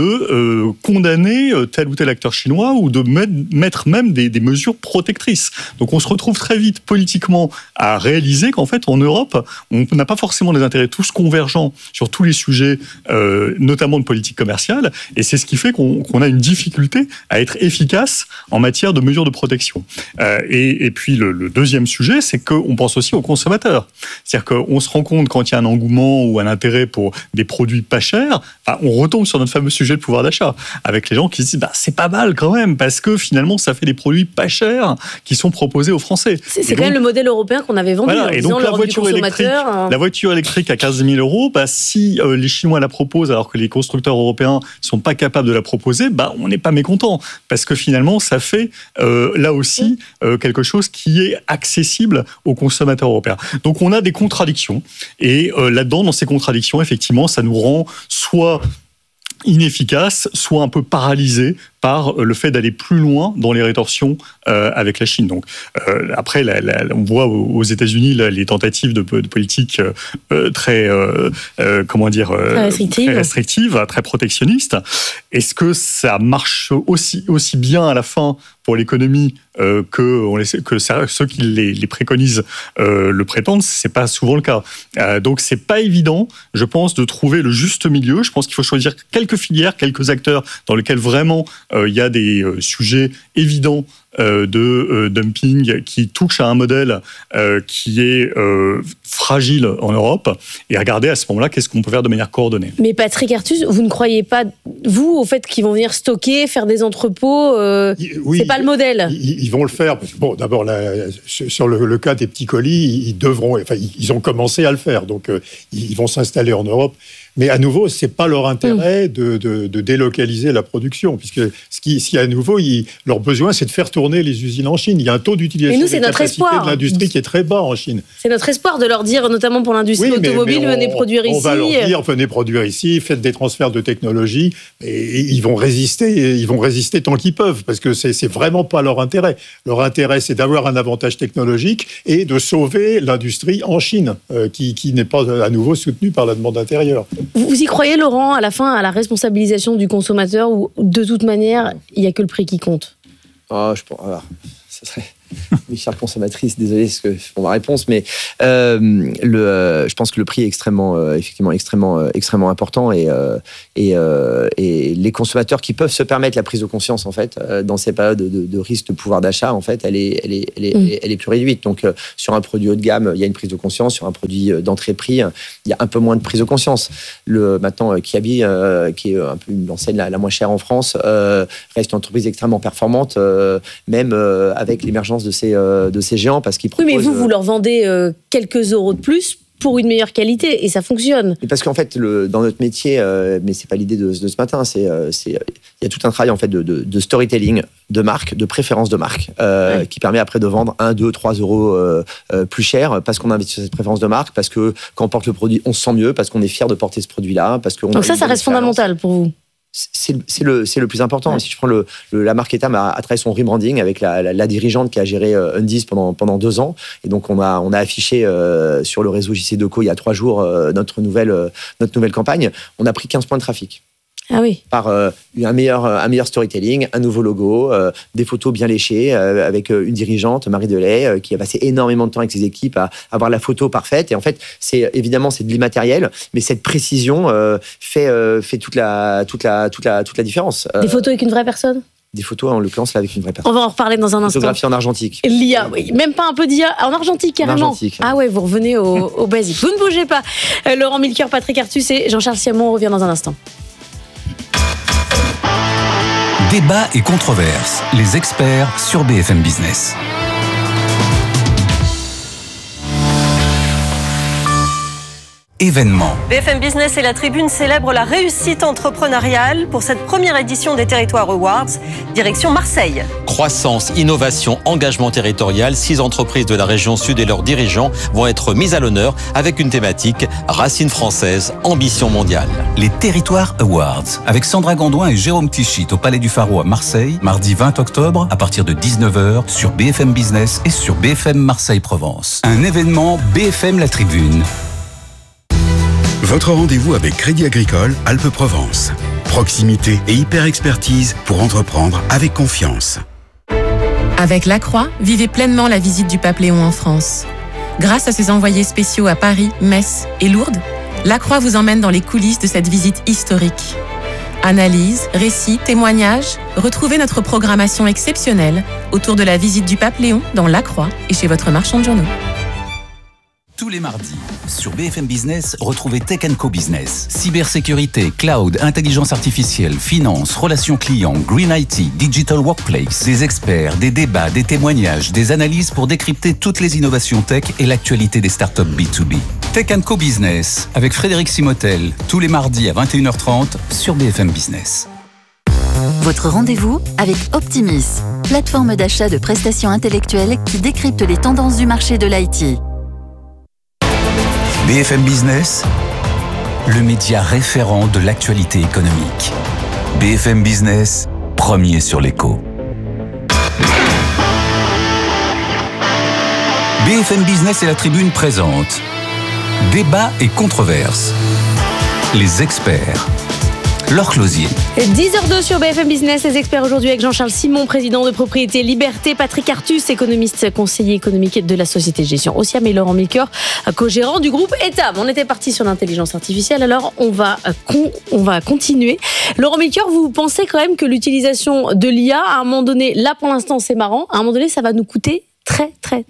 de condamner tel ou tel acteur chinois ou de mettre même des mesures protectrices. Donc on se retrouve très vite politiquement à réaliser qu'en fait en Europe, on n'a pas forcément des intérêts tous convergents sur tous les sujets, notamment de politique commerciale, et c'est ce qui fait qu'on a une difficulté à être efficace en matière de mesures de protection. Et puis le deuxième sujet, c'est qu'on pense aussi aux consommateurs. C'est-à-dire qu'on se rend compte quand il y a un engouement ou un intérêt pour des produits pas chers, on retombe sur notre fameux sujet de pouvoir d'achat, avec les gens qui se disent c'est pas mal quand même, parce que finalement ça fait des produits pas chers qui sont proposés aux Français. C'est quand même le modèle européen qu'on avait vendu. Voilà, et donc la voiture électrique à 15 000 €, si les Chinois la proposent alors que les constructeurs européens sont pas capables de la proposer, on n'est pas mécontent, parce que finalement ça fait là aussi quelque chose qui est accessible aux consommateurs européens. Donc on a des contradictions, et là-dedans, dans ces contradictions, effectivement, ça nous rend soit inefficace, soit un peu paralysé par le fait d'aller plus loin dans les rétorsions avec la Chine. Donc après, on voit aux États-Unis les tentatives de politique très restrictive, très protectionniste. Est-ce que ça marche aussi bien à la fin pour l'économie que ceux qui les préconisent le prétendent? C'est pas souvent le cas. Donc c'est pas évident, je pense, de trouver le juste milieu. Je pense qu'il faut choisir quelques filières, quelques acteurs dans lesquels vraiment il y a des sujets évidents de dumping qui touchent à un modèle qui est fragile en Europe, et regarder à ce moment-là qu'est-ce qu'on peut faire de manière coordonnée. Mais Patrick Artus, vous ne croyez pas, vous, au fait qu'ils vont venir stocker, faire des entrepôts oui, c'est pas le modèle. Ils vont le faire. Bon, d'abord, sur le cas des petits colis, ils ont commencé à le faire, donc ils vont s'installer en Europe. Mais à nouveau, c'est pas leur intérêt de délocaliser la production, puisque ce qui à nouveau, leur besoin, c'est de faire tourner les usines en Chine. Il y a un taux d'utilisation des capacités de l'industrie qui est très bas en Chine. C'est notre espoir de leur dire, notamment pour l'industrie automobile, venez produire ici. On va leur dire, venez produire ici, faites des transferts de technologie, et ils vont résister tant qu'ils peuvent, parce que c'est vraiment pas leur intérêt. Leur intérêt, c'est d'avoir un avantage technologique et de sauver l'industrie en Chine, qui n'est pas à nouveau soutenue par la demande intérieure. Vous y croyez, Laurent, à la fin, à la responsabilisation du consommateur, où de toute manière, il n'y a que le prix qui compte? Je pense, ça serait... Mes chères consommatrices, désolé pour ma réponse, mais je pense que le prix est extrêmement important, et les consommateurs qui peuvent se permettre la prise de conscience, en fait, dans ces périodes de risque de pouvoir d'achat, en fait, elle est plus réduite. Donc, sur un produit haut de gamme, il y a une prise de conscience. Sur un produit d'entrée de prix, il y a un peu moins de prise de conscience. Maintenant, Kiabi, qui est un peu l'enseigne la moins chère en France, reste une entreprise extrêmement performante, même avec l'émergence de ces géants, parce qu'ils proposent... Oui, mais vous leur vendez quelques euros de plus pour une meilleure qualité, et ça fonctionne. Et parce qu'en fait, dans notre métier, mais c'est pas l'idée de ce matin, il y a tout un travail, en fait, de storytelling, de marque, de préférence de marque, qui permet après de vendre 1, 2, 3 euros plus cher, parce qu'on investit sur cette préférence de marque, parce que quand on porte le produit, on se sent mieux, parce qu'on est fier de porter ce produit-là. Donc ça reste fondamental pour vous? C'est le plus important. Ouais. Si je prends la marque Etam a travaillé son rebranding avec la dirigeante qui a géré Undies pendant 2 ans, et donc on a affiché sur le réseau JC Deco il y a 3 jours notre nouvelle campagne. On a pris 15 points de trafic. Ah oui. Par un meilleur storytelling, un nouveau logo, des photos bien léchées, avec une dirigeante, Marie Delay, qui a passé énormément de temps avec ses équipes à avoir la photo parfaite. Et en fait, c'est de l'immatériel, mais cette précision fait toute la différence. Des photos avec une vraie personne? Des photos, en l'occurrence, là, avec une vraie personne. On va en reparler dans un instant. Photographie en argentique. L'IA, oui. Même pas un peu d'IA. En argentique, carrément. En argentique. Ah ouais, vous revenez au basique. Vous ne bougez pas. Laurent Milker, Patrick Artus et Jean-Charles Siamon, on revient dans un instant. Débat et controverses, les experts sur BFM Business. Événement. BFM Business et la Tribune célèbrent la réussite entrepreneuriale pour cette première édition des Territoires Awards, direction Marseille. Croissance, innovation, engagement territorial, 6 entreprises de la région sud et leurs dirigeants vont être mises à l'honneur avec une thématique racines françaises, ambition mondiale. Les Territoires Awards, avec Sandra Gondouin et Jérôme Tichit au Palais du Pharo à Marseille, mardi 20 octobre à partir de 19h sur BFM Business et sur BFM Marseille-Provence. Un événement BFM La Tribune. Votre rendez-vous avec Crédit Agricole Alpes-Provence. Proximité et hyper-expertise pour entreprendre avec confiance. Avec Lacroix, vivez pleinement la visite du Pape Léon en France. Grâce à ses envoyés spéciaux à Paris, Metz et Lourdes, Lacroix vous emmène dans les coulisses de cette visite historique. Analyse, récits, témoignages, retrouvez notre programmation exceptionnelle autour de la visite du Pape Léon dans Lacroix et chez votre marchand de journaux. Tous les mardis, sur BFM Business, retrouvez Tech & Co Business. Cybersécurité, cloud, intelligence artificielle, finance, relations clients, green IT, digital workplace. Des experts, des débats, des témoignages, des analyses pour décrypter toutes les innovations tech et l'actualité des startups B2B. Tech & Co Business, avec Frédéric Simotel, tous les mardis à 21h30 sur BFM Business. Votre rendez-vous avec Optimis, plateforme d'achat de prestations intellectuelles qui décrypte les tendances du marché de l'IT. BFM Business, le média référent de l'actualité économique. BFM Business, premier sur l'écho. BFM Business et la Tribune présentent Débat et controverses. Les experts. Laure Closier. 10h02 sur BFM Business, les experts aujourd'hui avec Jean-Charles Simon, président de Propriété Liberté, Patrick Artus, économiste, conseiller économique de la société de gestion Osiam, et Laurent Milker, co-gérant du groupe Etam. On était parti sur l'intelligence artificielle, alors on va continuer. Laurent Milker, vous pensez quand même que l'utilisation de l'IA, à un moment donné, là pour l'instant c'est marrant, à un moment donné ça va nous coûter très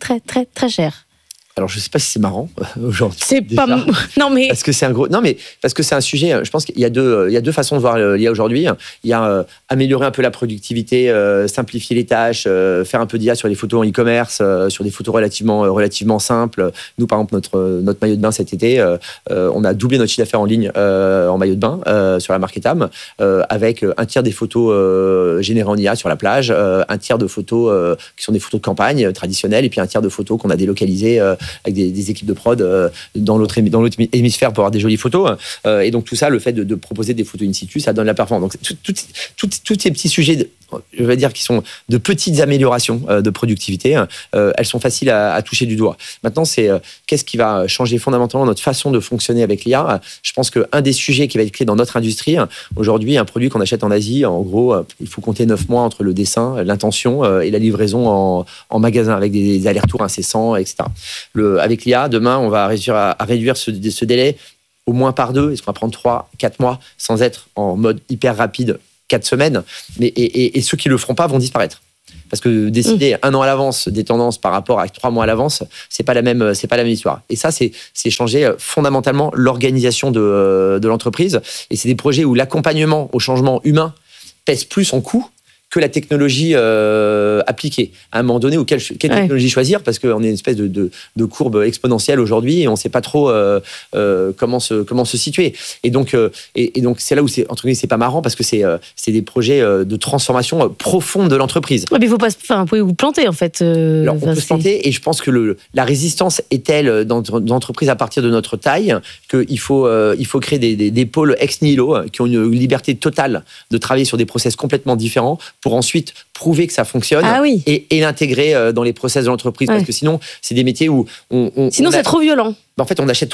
cher? Alors, je sais pas si c'est marrant aujourd'hui. C'est pas... Non, mais... Parce que c'est un gros... Non, mais parce que c'est un sujet... Je pense qu'il y a deux façons de voir l'IA aujourd'hui. Il y a améliorer un peu la productivité, simplifier les tâches, faire un peu d'IA sur les photos en e-commerce, sur des photos relativement simples. Nous, par exemple, notre maillot de bain cet été, on a doublé notre chiffre d'affaires en ligne en maillot de bain sur la marque Etam, avec un tiers des photos générées en IA sur la plage, un tiers de photos qui sont des photos de campagne traditionnelles, et puis un tiers de photos qu'on a délocalisées avec des équipes de prod dans l'autre hémisphère pour avoir des jolies photos. Et donc tout ça, le fait de proposer des photos in situ, ça donne la performance. Donc tous ces petits sujets, je vais dire, qui sont de petites améliorations de productivité, elles sont faciles à toucher du doigt. Maintenant, c'est qu'est-ce qui va changer fondamentalement notre façon de fonctionner avec l'IA. Je pense qu'un des sujets qui va être clé dans notre industrie, aujourd'hui, un produit qu'on achète en Asie, en gros, il faut compter 9 mois entre le dessin, l'intention et la livraison en magasin, avec des allers-retours incessants, etc. Avec l'IA, demain, on va réussir à réduire ce délai au moins par 2. Est-ce qu'on va prendre 3-4 mois sans être en mode hyper rapide 4 semaines, et ceux qui le feront pas vont disparaître. Parce que décider 1 an à l'avance des tendances par rapport à 3 mois à l'avance, c'est pas la même histoire. Et ça, c'est changer fondamentalement l'organisation de l'entreprise. Et c'est des projets où l'accompagnement au changement humain pèse plus en coût que la technologie appliquée. À un moment donné, quelle technologie choisir, parce qu'on est une espèce de courbe exponentielle aujourd'hui et on ne sait pas trop comment se situer. Et donc c'est là où c'est, entre guillemets, c'est pas marrant, parce que c'est des projets de transformation profonde de l'entreprise. Ouais, mais vous pouvez vous planter en fait. Alors, on peut se planter, et je pense que la résistance est telle dans une entreprise à partir de notre taille qu'il faut créer des pôles ex nihilo qui ont une liberté totale de travailler sur des process complètement différents, pour ensuite prouver que ça fonctionne et l'intégrer dans les process de l'entreprise. Ouais. Parce que sinon, c'est des métiers où... Sinon, c'est trop violent. En fait, on achète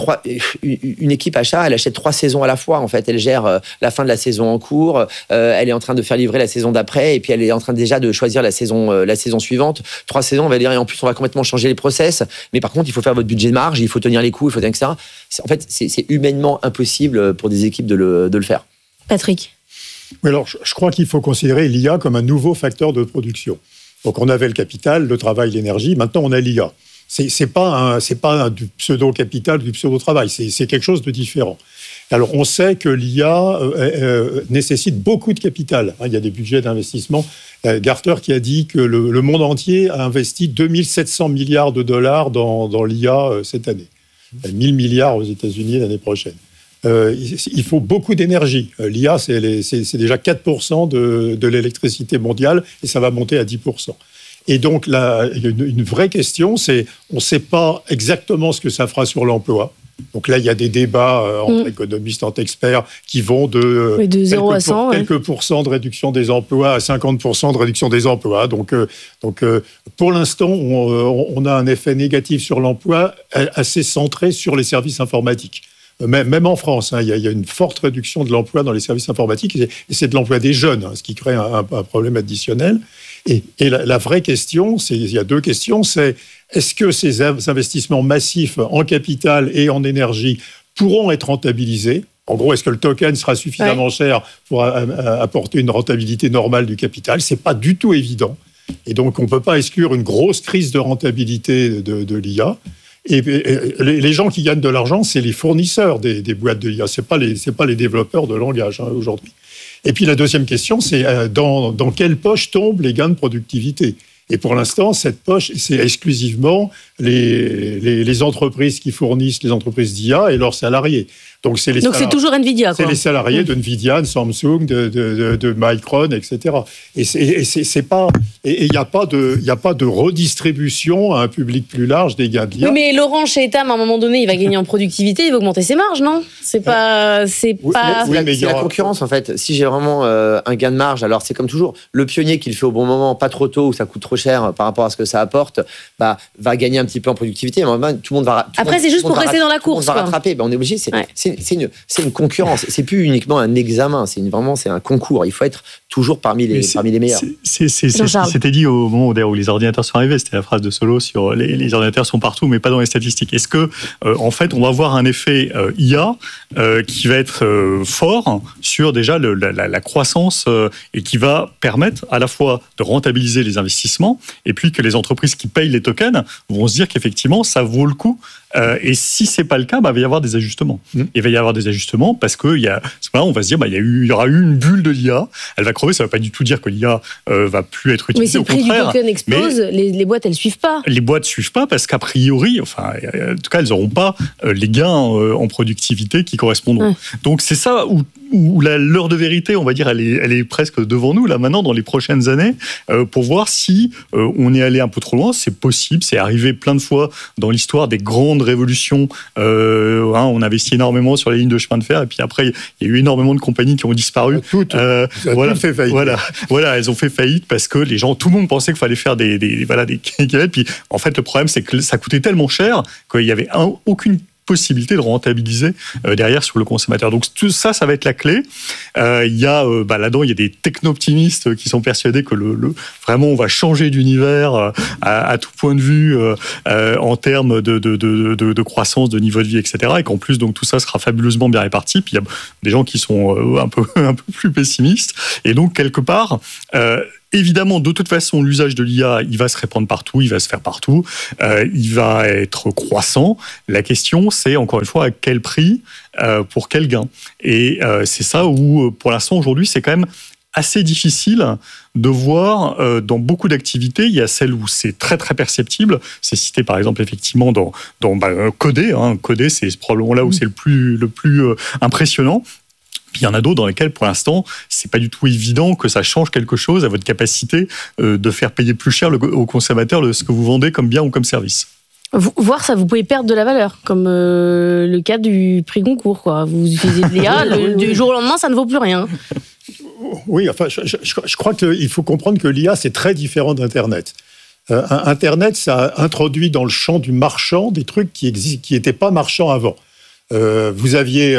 une équipe achat, elle achète 3 saisons à la fois. En fait, elle gère la fin de la saison en cours, elle est en train de faire livrer la saison d'après, et puis elle est en train déjà de choisir la saison suivante. 3 saisons, on va dire, et en plus, on va complètement changer les process. Mais par contre, il faut faire votre budget de marge, il faut tenir les coûts, il faut tenir que ça. En fait, c'est humainement impossible pour des équipes de le faire. Patrick. Oui, alors je crois qu'il faut considérer l'IA comme un nouveau facteur de production. Donc on avait le capital, le travail, l'énergie, maintenant on a l'IA. C'est pas du pseudo-capital, du pseudo-travail, c'est quelque chose de différent. Alors on sait que l'IA nécessite beaucoup de capital. Il y a des budgets d'investissement. Gartner qui a dit que le monde entier a investi 2700 milliards de dollars dans l'IA cette année. 1000 milliards aux États-Unis l'année prochaine. Il faut beaucoup d'énergie. L'IA, c'est déjà 4% de l'électricité mondiale, et ça va monter à 10%. Et donc, là, il y a une vraie question, c'est on ne sait pas exactement ce que ça fera sur l'emploi. Donc là, il y a des débats entre économistes, entre experts, qui vont de 0 à 100, quelques pourcents de réduction des emplois à 50% de réduction des emplois. Donc pour l'instant, on a un effet négatif sur l'emploi assez centré sur les services informatiques. Même en France, il y a une forte réduction de l'emploi dans les services informatiques, et c'est de l'emploi des jeunes, ce qui crée un problème additionnel. Et la vraie question, il y a 2 questions, c'est est-ce que ces investissements massifs en capital et en énergie pourront être rentabilisés ? En gros, est-ce que le token sera suffisamment cher pour apporter une rentabilité normale du capital ? C'est pas du tout évident. Et donc, on ne peut pas exclure une grosse crise de rentabilité de l'IA. Et les gens qui gagnent de l'argent, c'est les fournisseurs des boîtes de l'IA. C'est pas les développeurs de langage aujourd'hui. Et puis la deuxième question, c'est dans quelle poche tombent les gains de productivité ? Et pour l'instant, cette poche, c'est exclusivement les entreprises qui fournissent les entreprises d'IA et leurs salariés. Donc c'est toujours Nvidia, quoi. C'est les salariés de Nvidia, de Samsung, de Micron, etc. Et c'est pas, et il y a pas de redistribution à un public plus large des gains de l'IA. Oui, mais Laurent chez Etam, à un moment donné, il va gagner en productivité, il va augmenter ses marges, non ? C'est la concurrence, en fait. Si j'ai vraiment un gain de marge, alors c'est comme toujours, le pionnier qui le fait au bon moment, pas trop tôt, où ça coûte trop cher par rapport à ce que ça apporte, va gagner un petit peu en productivité, mais tout le monde va. Après, c'est juste pour rester dans la course. On va rattraper. On est obligé. C'est une concurrence. C'est plus uniquement un examen. C'est un concours. Il faut être toujours parmi les meilleurs. C'est ce qui s'était dit au moment où les ordinateurs sont arrivés. C'était la phrase de Solo sur les ordinateurs sont partout, mais pas dans les statistiques. Est-ce que, en fait, on va avoir un effet IA qui va être fort sur déjà la croissance et qui va permettre à la fois de rentabiliser les investissements et puis que les entreprises qui payent les tokens vont se dire qu'effectivement, ça vaut le coup. Et si c'est pas le cas, il va y avoir des ajustements. Il va y avoir des ajustements parce que on va se dire, il y aura eu une bulle de l'IA, elle va crever. Ça ne veut pas du tout dire que l'IA va plus être utilisée. Mais si le prix du token explose, les boîtes elles suivent pas. Les boîtes suivent pas parce qu'à priori, en tout cas, elles n'auront pas les gains en productivité qui correspondront. Ouais. Donc c'est ça où l'heure de vérité, on va dire, elle est presque devant nous là maintenant dans les prochaines années pour voir si on est allé un peu trop loin. C'est possible, c'est arrivé plein de fois dans l'histoire des grandes révolutions. On investit énormément sur les lignes de chemin de fer et puis après il y a eu énormément de compagnies qui ont disparu. Toutes fait faillite. Voilà, elles ont fait faillite parce que tout le monde pensait qu'il fallait faire des kilomètres. Puis en fait le problème c'est que ça coûtait tellement cher qu'il y avait aucune possibilité de rentabiliser derrière sur le consommateur. Donc tout ça, ça va être la clé. Il y a là-dedans, il y a des techno-optimistes qui sont persuadés que vraiment on va changer d'univers à tout point de vue en termes de croissance, de niveau de vie, etc. Et qu'en plus donc tout ça sera fabuleusement bien réparti. Puis il y a des gens qui sont un peu plus pessimistes. Et donc quelque part évidemment, de toute façon, l'usage de l'IA, il va se répandre partout, il va se faire partout, il va être croissant. La question, c'est encore une fois à quel prix, pour quel gain. Et c'est ça où, pour l'instant, aujourd'hui, c'est quand même assez difficile de voir dans beaucoup d'activités. Il y a celles où c'est très très perceptible. C'est cité par exemple effectivement dans Coder. Coder, c'est probablement là où c'est le plus impressionnant. Puis il y en a d'autres dans lesquels, pour l'instant, c'est pas du tout évident que ça change quelque chose à votre capacité de faire payer plus cher au consommateur ce que vous vendez comme bien ou comme service. Voir ça, vous pouvez perdre de la valeur, comme le cas du prix Goncourt, quoi. Vous utilisez de l'IA, du jour au lendemain, ça ne vaut plus rien. Oui, enfin, je crois qu'il faut comprendre que l'IA, c'est très différent d'Internet. Internet, ça introduit dans le champ du marchand des trucs qui n'étaient pas marchands avant. Vous aviez...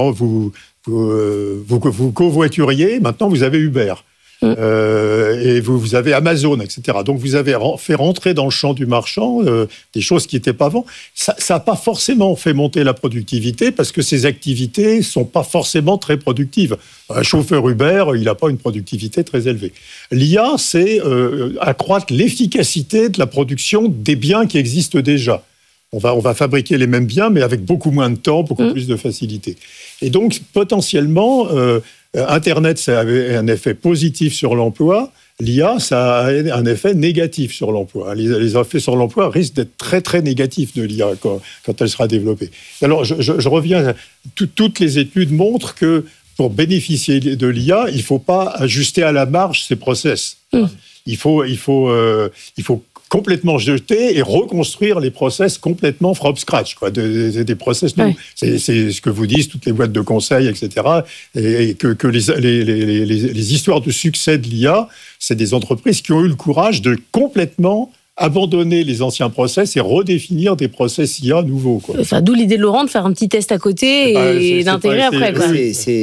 Vous covoituriez, maintenant vous avez Uber. Et vous avez Amazon, etc. Donc vous avez fait rentrer dans le champ du marchand des choses qui n'étaient pas avant. Ça n'a pas forcément fait monter la productivité parce que ces activités ne sont pas forcément très productives. Un chauffeur Uber, il n'a pas une productivité très élevée. L'IA, c'est accroître l'efficacité de la production des biens qui existent déjà. On va fabriquer les mêmes biens, mais avec beaucoup moins de temps, beaucoup plus de facilité. Et donc, potentiellement, Internet, ça avait un effet positif sur l'emploi. L'IA, ça a un effet négatif sur l'emploi. Les effets sur l'emploi risquent d'être très, très négatifs de l'IA quand elle sera développée. Alors, je reviens. Toutes les études montrent que pour bénéficier de l'IA, il ne faut pas ajuster à la marge ces process. Il faut complètement jeter et reconstruire les process complètement from scratch, quoi, des process nouveaux. C'est ce que vous disent toutes les boîtes de conseil, etc. Et que les histoires de succès de l'IA, c'est des entreprises qui ont eu le courage de complètement abandonner les anciens process et redéfinir des process IA nouveaux, quoi. Enfin, d'où l'idée de Laurent de faire un petit test à côté et d'intégrer après, quoi.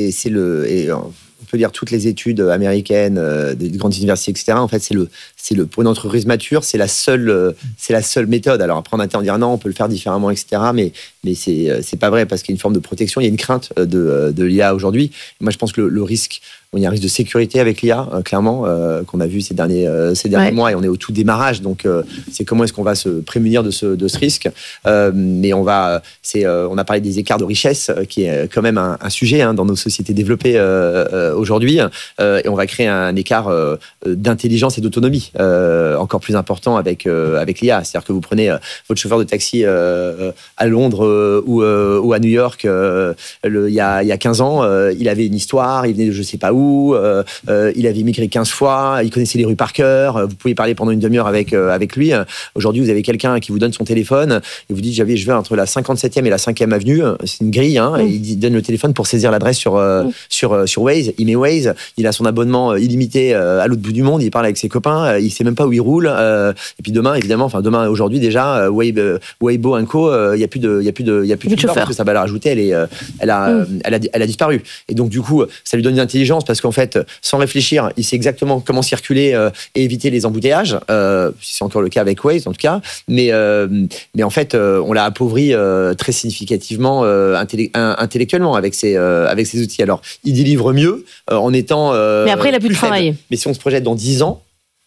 On peut dire toutes les études américaines, des grandes universités, etc. En fait, pour une entreprise mature, c'est la seule méthode. Alors après, on dire non, on peut le faire différemment, etc. Mais c'est pas vrai parce qu'il y a une forme de protection, il y a une crainte de l'IA aujourd'hui. Moi, je pense que le risque, il y a un risque de sécurité avec l'IA, clairement, qu'on a vu ces derniers mois, et on est au tout démarrage. Donc, c'est comment est-ce qu'on va se prémunir de ce risque. Mais on a parlé des écarts de richesse, qui est quand même un sujet dans nos sociétés développées aujourd'hui. Et on va créer un écart d'intelligence et d'autonomie encore plus important avec l'IA. C'est-à-dire que vous prenez votre chauffeur de taxi à Londres ou à New York il y a 15 ans, il avait une histoire, il venait de je sais pas où, il avait migré 15 fois, il connaissait les rues par cœur, vous pouvez parler pendant une demi-heure avec lui. Aujourd'hui, vous avez quelqu'un qui vous donne son téléphone et vous dit je vais entre la 57e et la 5e avenue, c'est une grille, et il donne le téléphone pour saisir l'adresse sur Waze. Il met Waze, il a son abonnement illimité à l'autre bout du monde, il parle avec ses copains, il sait même pas où il roule. Et puis demain, évidemment, aujourd'hui déjà, Weibo Co, il y a plus de chauffeur parce que sa valeur ajoutée, elle a disparu. Et donc du coup, ça lui donne une intelligence parce qu'en fait, sans réfléchir, il sait exactement comment circuler et éviter les embouteillages. C'est encore le cas avec Waze en tout cas, mais en fait, on l'a appauvri très significativement intellectuellement avec ces outils. Alors, il délivre mieux en étant. Mais après, il a plus de travail. Mais si on se projette dans 10 ans,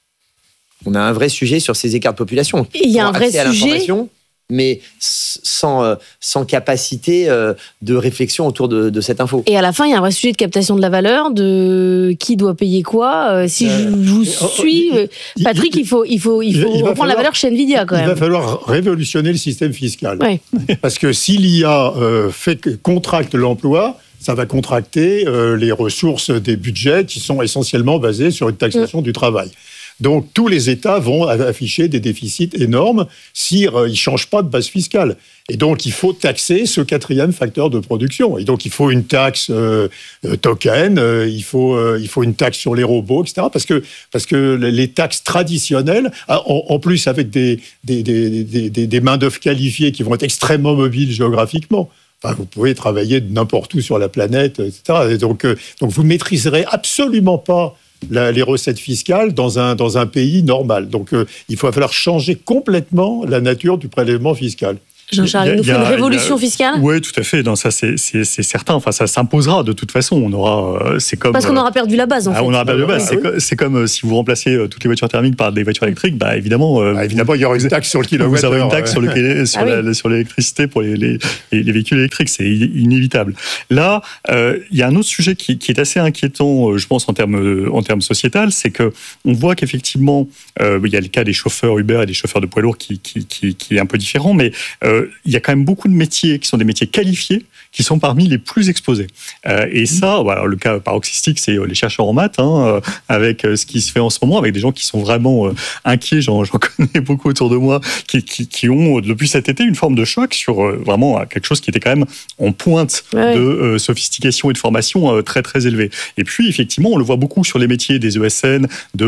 on a un vrai sujet sur ces écarts de population. Il y a un vrai sujet. Mais sans capacité de réflexion autour de cette info. Et à la fin, il y a un vrai sujet de captation de la valeur, de qui doit payer quoi. Si je vous suis, Patrick, il faut reprendre la valeur chez Nvidia quand même. Il va falloir révolutionner le système fiscal. Ouais. Parce que si l'IA contracte l'emploi, ça va contracter les ressources des budgets qui sont essentiellement basés sur une taxation du travail. Donc, tous les États vont afficher des déficits énormes s'ils ne changent pas de base fiscale. Et donc, il faut taxer ce 4e facteur de production. Et donc, il faut une taxe token, il faut une taxe sur les robots, etc. Parce que les taxes traditionnelles, en plus avec des main-d'œuvre qualifiées qui vont être extrêmement mobiles géographiquement, vous pouvez travailler de n'importe où sur la planète, etc. Et donc vous ne maîtriserez absolument pas les recettes fiscales dans un pays normal. Donc, il va falloir changer complètement la nature du prélèvement fiscal. Jean-Charles, il nous faut une révolution fiscale ? Oui, tout à fait. Non, ça, c'est certain. Enfin, ça s'imposera de toute façon. On aura, c'est comme. Parce qu'on aura perdu la base, en fait. On aura perdu la base. C'est comme si vous remplacez toutes les voitures thermiques par des voitures électriques. Évidemment, il y aura une taxe sur le kilowattheure. Vous aurez une taxe sur l'électricité pour les véhicules électriques. C'est inévitable. Là, il y a un autre sujet qui est assez inquiétant, je pense, en termes sociétal, c'est que on voit qu'effectivement, il y a le cas des chauffeurs Uber et des chauffeurs de poids lourds qui est un peu différent, mais il y a quand même beaucoup de métiers qui sont des métiers qualifiés qui sont parmi les plus exposés. Et ça, alors le cas paroxystique, c'est les chercheurs en maths, avec ce qui se fait en ce moment, avec des gens qui sont vraiment inquiets, j'en connais beaucoup autour de moi, qui ont, depuis cet été, une forme de choc sur vraiment quelque chose qui était quand même en pointe de sophistication et de formation très, très élevée. Et puis, effectivement, on le voit beaucoup sur les métiers des ESN,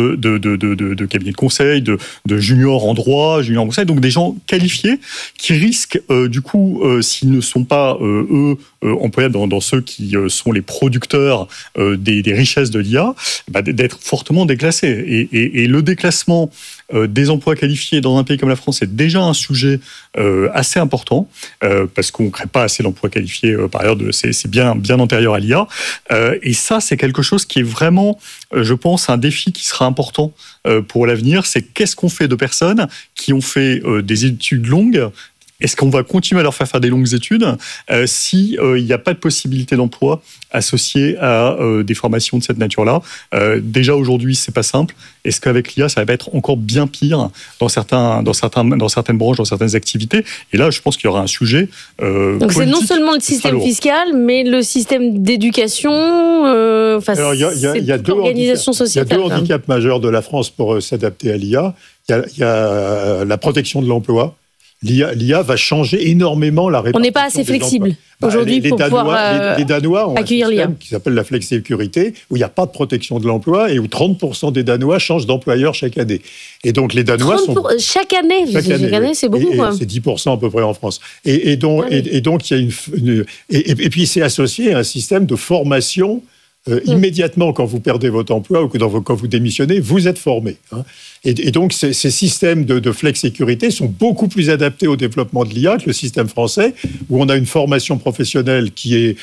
de cabinets de conseil, de juniors en droit, juniors en conseil, donc des gens qualifiés qui risquent, du coup, s'ils ne sont pas, eux, employables dans ceux qui sont les producteurs des richesses de l'IA, d'être fortement déclassés. Et le déclassement des emplois qualifiés dans un pays comme la France est déjà un sujet assez important, parce qu'on ne crée pas assez d'emplois qualifiés, par ailleurs, c'est bien antérieur à l'IA. Et ça, c'est quelque chose qui est vraiment, je pense, un défi qui sera important pour l'avenir. C'est qu'est-ce qu'on fait de personnes qui ont fait des études longues. Est-ce qu'on va continuer à leur faire des longues études s'il n'y a pas de possibilité d'emploi associée à des formations de cette nature-là? Déjà aujourd'hui, c'est pas simple. Est-ce qu'avec l'IA, ça va pas être encore bien pire dans certaines branches, dans certaines activités? Et là, je pense qu'il y aura un sujet. Donc c'est non seulement le système fiscal, mais le système d'éducation. Alors il y a deux handicaps majeurs de la France pour s'adapter à l'IA. Il y a la protection de l'emploi. L'IA va changer énormément la répartition. On n'est pas assez flexible aujourd'hui pour pouvoir les Danois ont accueillir un système l'IA qui s'appelle la flexsécurité, où il n'y a pas de protection de l'emploi et où 30% des Danois changent d'employeur chaque année. Et donc les Danois chaque année, c'est beaucoup. C'est 10% à peu près en France. Et donc il y a et puis c'est associé à un système de formation. Immédiatement, quand vous perdez votre emploi ou quand vous démissionnez, vous êtes formé. Et donc, ces systèmes de flex-sécurité sont beaucoup plus adaptés au développement de l'IA que le système français, où on a une formation professionnelle qui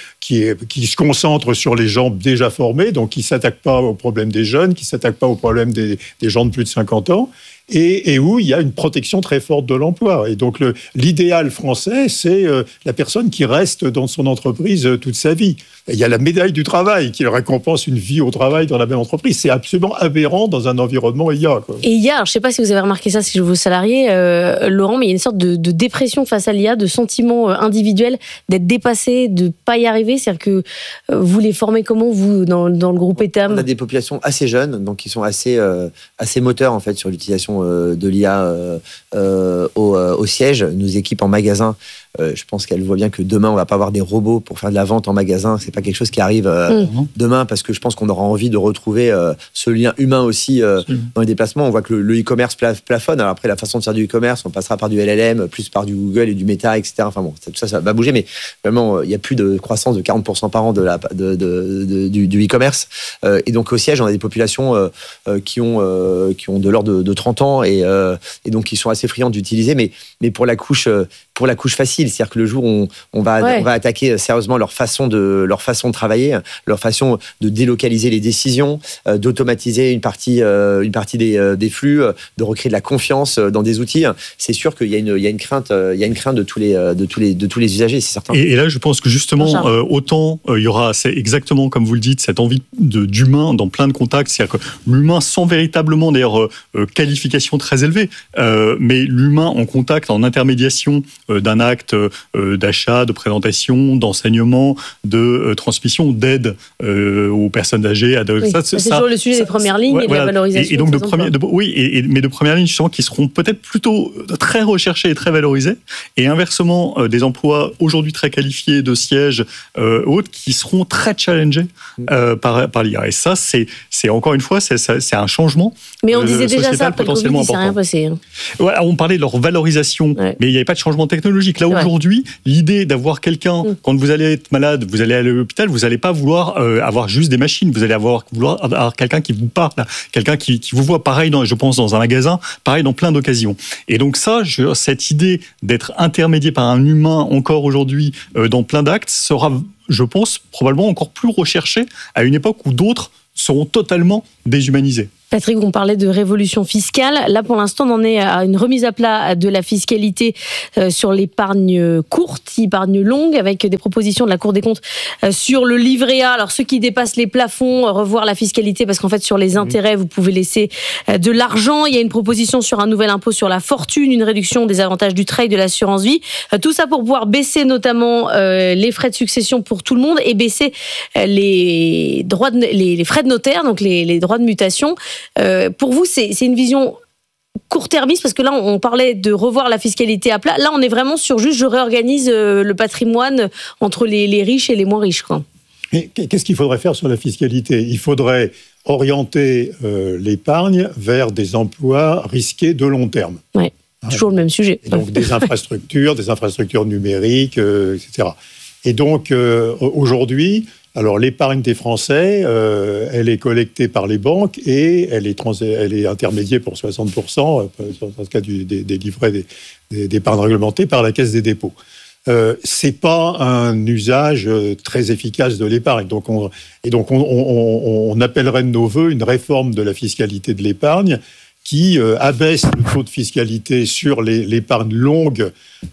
se concentre sur les gens déjà formés, donc qui ne s'attaque pas aux problèmes des jeunes, qui ne s'attaque pas aux problèmes des gens de plus de 50 ans, et où il y a une protection très forte de l'emploi. Et donc, l'idéal français, c'est la personne qui reste dans son entreprise toute sa vie. Et il y a la médaille du travail qui récompense une vie au travail dans la même entreprise. C'est absolument aberrant dans un environnement IA. Et il y a, je ne sais pas si vous avez remarqué ça, si vos salariés, Laurent, mais il y a une sorte de dépression face à l'IA, de sentiment individuel, d'être dépassé, de ne pas y arriver. C'est-à-dire que vous les formez comment, vous, dans le groupe ETAM ? On a des populations assez jeunes, donc qui sont assez moteurs, en fait, sur l'utilisation de l'IA au siège. Nos équipes en magasin je pense qu'elle voit bien que demain, on va pas avoir des robots pour faire de la vente en magasin. C'est pas quelque chose qui arrive demain, parce que je pense qu'on aura envie de retrouver ce lien humain aussi dans les déplacements. On voit que le e-commerce plafonne. Alors après, la façon de faire du e-commerce, on passera par du LLM, plus par du Google et du Meta, etc. Enfin bon, tout ça va bouger, mais vraiment, il n'y a plus de croissance de 40% par an du e-commerce. Et donc, au siège, on a des populations qui ont de l'ordre de 30 ans et donc qui sont assez friandes d'utiliser, mais pour la couche facile, c'est-à-dire que le jour où on va attaquer sérieusement leur façon de travailler, leur façon de délocaliser les décisions, d'automatiser une partie des flux, de recréer de la confiance dans des outils, c'est sûr qu'il y a une crainte de tous les usagers, c'est certain. Et là, je pense que justement, autant il y aura, c'est exactement comme vous le dites, cette envie d'humain dans plein de contacts, c'est-à-dire que l'humain sans véritablement d'ailleurs qualification très élevée, mais l'humain en contact, en intermédiation d'un acte d'achat, de présentation, d'enseignement, de transmission, d'aide aux personnes âgées. C'est toujours le sujet des premières lignes et de la valorisation. Et donc mais de premières lignes, justement, qui seront peut-être plutôt très recherchées et très valorisées, et inversement, des emplois aujourd'hui très qualifiés de sièges autres qui seront très challengés par l'IA. Et ça, c'est encore une fois, c'est un changement. Mais on disait déjà ça après le Covid, il s'est rien passé. Ouais, on parlait de leur valorisation, mais il n'y avait pas de changement technologique. Là, aujourd'hui, l'idée d'avoir quelqu'un, quand vous allez être malade, vous allez aller à l'hôpital, vous n'allez pas vouloir avoir juste des machines, vous allez vouloir avoir quelqu'un qui vous parle, quelqu'un qui vous voit, pareil, je pense, dans un magasin, pareil, dans plein d'occasions. Et donc ça, cette idée d'être intermédié par un humain encore aujourd'hui dans plein d'actes sera, je pense, probablement encore plus recherchée à une époque où d'autres seront totalement déshumanisés. Patrick, on parlait de révolution fiscale. Là, pour l'instant, on en est à une remise à plat de la fiscalité sur l'épargne courte, épargne longue, avec des propositions de la Cour des comptes sur le livret A. Alors, ceux qui dépassent les plafonds, revoir la fiscalité, parce qu'en fait, sur les intérêts, vous pouvez laisser de l'argent. Il y a une proposition sur un nouvel impôt sur la fortune, une réduction des avantages du trade, de l'assurance vie. Tout ça pour pouvoir baisser notamment les frais de succession pour tout le monde et baisser les frais de notaire, donc les droits de mutation. Pour vous, c'est une vision court-termiste, parce que là, on parlait de revoir la fiscalité à plat. Là, on est vraiment sur juste, je réorganise le patrimoine entre les riches et les moins riches, quoi. Et qu'est-ce qu'il faudrait faire sur la fiscalité ? Il faudrait orienter l'épargne vers des emplois risqués de long terme. Oui, toujours le même sujet. Et donc des infrastructures numériques, etc. Et donc, aujourd'hui, alors l'épargne des Français, elle est collectée par les banques et elle est intermédiée pour 60%, dans le cas des livrets d'épargne réglementée, par la Caisse des dépôts. C'est pas un usage très efficace de l'épargne. Donc on appellerait de nos voeux une réforme de la fiscalité de l'épargne qui abaisse le taux de fiscalité sur l'épargne longue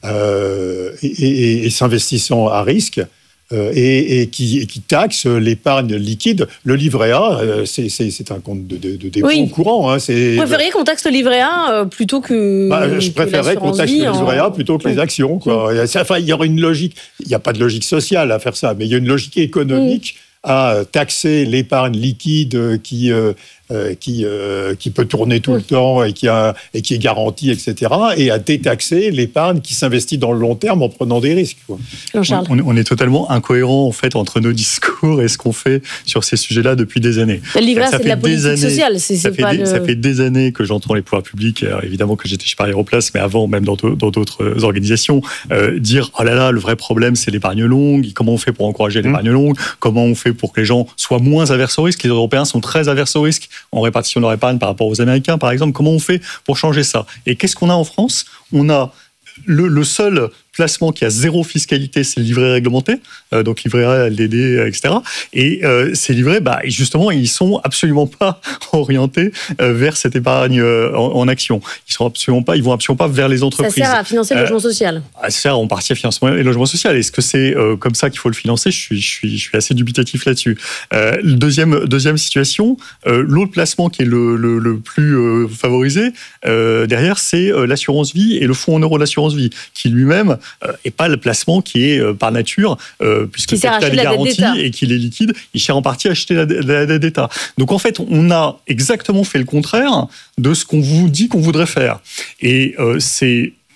et s'investissant à risque. Et qui taxe l'épargne liquide. Le livret A, c'est un compte de dépôt courant. Hein, vous préfériez qu'on taxe le livret A plutôt que je préférerais qu'on taxe le livret A plutôt que les actions. Quoi. Enfin, il y aurait une logique. Il n'y a pas de logique sociale à faire ça, mais il y a une logique économique à taxer l'épargne liquide qui peut tourner tout le temps et qui est garantie, etc., et à détaxer l'épargne qui s'investit dans le long terme en prenant des risques. Quoi. On est totalement incohérent en fait entre nos discours et ce qu'on fait sur ces sujets-là depuis des années. Le livret, c'est de la politique sociale. Ça fait des années que j'entends les pouvoirs publics, alors évidemment que j'étais chez Paris Aéroplace, mais avant même dans d'autres organisations, dire oh là là, le vrai problème c'est l'épargne longue. Comment on fait pour encourager l'épargne longue ? Comment on fait pour que les gens soient moins averses au risque ? Les Européens sont très averses au risque en répartition de leur épargne par rapport aux Américains, par exemple. Comment on fait pour changer ça ? Et qu'est-ce qu'on a en France ? On a le seul placement qui a zéro fiscalité, c'est le livret réglementé, donc livret A, LDD, etc. Et ces livrets, justement, ils sont absolument pas orientés vers cette épargne en action. Ils vont absolument pas vers les entreprises. Ça sert à financer le logement social. Ça sert en partie à financer le logement social. Est-ce que c'est comme ça qu'il faut le financer ? Je suis assez dubitatif là-dessus. Deuxième situation, l'autre placement qui est le plus favorisé derrière, c'est l'assurance vie et le fonds en euros d'assurance vie, qui lui-même et pas le placement qui est par nature, puisque le capital est garanti et qu'il est liquide, il sert en partie à acheter la dette d'État. Donc en fait, on a exactement fait le contraire de ce qu'on vous dit qu'on voudrait faire. Et c'est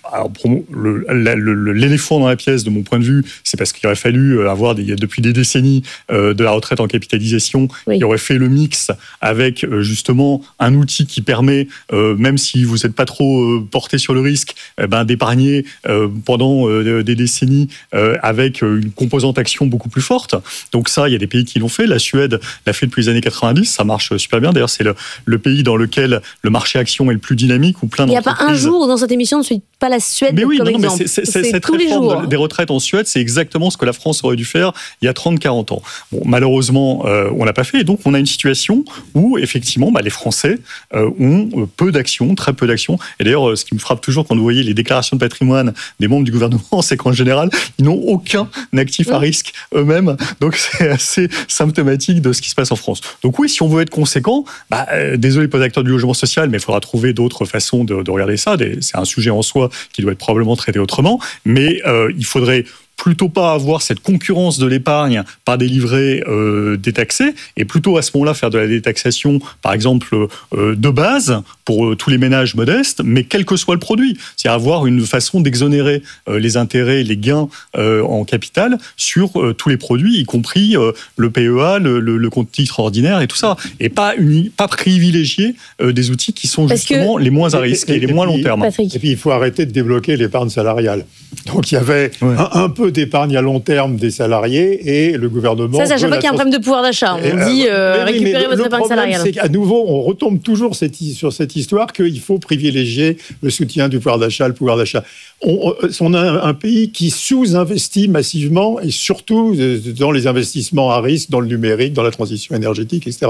Alors, l'éléphant dans la pièce, de mon point de vue, c'est parce qu'il aurait fallu avoir depuis des décennies de la retraite en capitalisation, qui aurait fait le mix avec justement un outil qui permet, même si vous n'êtes pas trop porté sur le risque, d'épargner pendant des décennies avec une composante action beaucoup plus forte. Donc ça, il y a des pays qui l'ont fait. La Suède l'a fait depuis les années 90. Ça marche super bien. D'ailleurs, c'est le pays dans lequel le marché action est le plus dynamique. Où plein il n'y a pas un jour dans cette émission, ne suit pas la Suède comme exemple. Mais cette tous les réforme jours. des retraites en Suède, c'est exactement ce que la France aurait dû faire il y a 30-40 ans. Bon, malheureusement, on l'a pas fait. Et donc, on a une situation où, effectivement, les Français ont peu d'actions, très peu d'actions. Et d'ailleurs, ce qui me frappe toujours quand vous voyez les déclarations de patrimoine des membres du gouvernement, c'est qu'en général, ils n'ont aucun actif à risque eux-mêmes. Donc, c'est assez symptomatique de ce qui se passe en France. Donc oui, si on veut être conséquent, désolé pour les acteurs du logement social, mais il faudra trouver d'autres façons de regarder ça. C'est un sujet en soi qui doit être probablement traité autrement. Mais il faudrait plutôt pas avoir cette concurrence de l'épargne par des livrets détaxés, et plutôt à ce moment-là faire de la détaxation, par exemple, de base pour tous les ménages modestes, mais quel que soit le produit. C'est-à-dire avoir une façon d'exonérer les intérêts, les gains en capital sur tous les produits, y compris le PEA, le compte titre ordinaire et tout ça. Et pas privilégier des outils qui sont justement les moins à risque et les moins long terme. Et puis il faut arrêter de débloquer l'épargne salariale. Donc il y avait un peu d'épargne à long terme des salariés et le gouvernement... Ça, c'est à chaque fois qu'il y a un problème de pouvoir d'achat. On dit récupérez votre épargne salariale. C'est qu'à nouveau, on retombe toujours sur cette histoire qu'il faut privilégier le soutien du pouvoir d'achat, le pouvoir d'achat. On a un pays qui sous-investit massivement, et surtout dans les investissements à risque, dans le numérique, dans la transition énergétique, etc.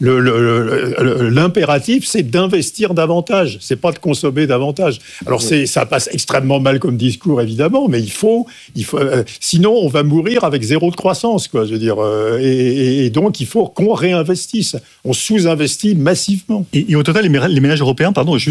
L'impératif, c'est d'investir davantage, c'est pas de consommer davantage. Alors ça passe extrêmement mal comme discours, évidemment, mais il faut sinon on va mourir avec zéro de croissance, quoi. Je veux dire, et donc il faut qu'on réinvestisse. On sous-investit massivement. Et au total, les ménages européens,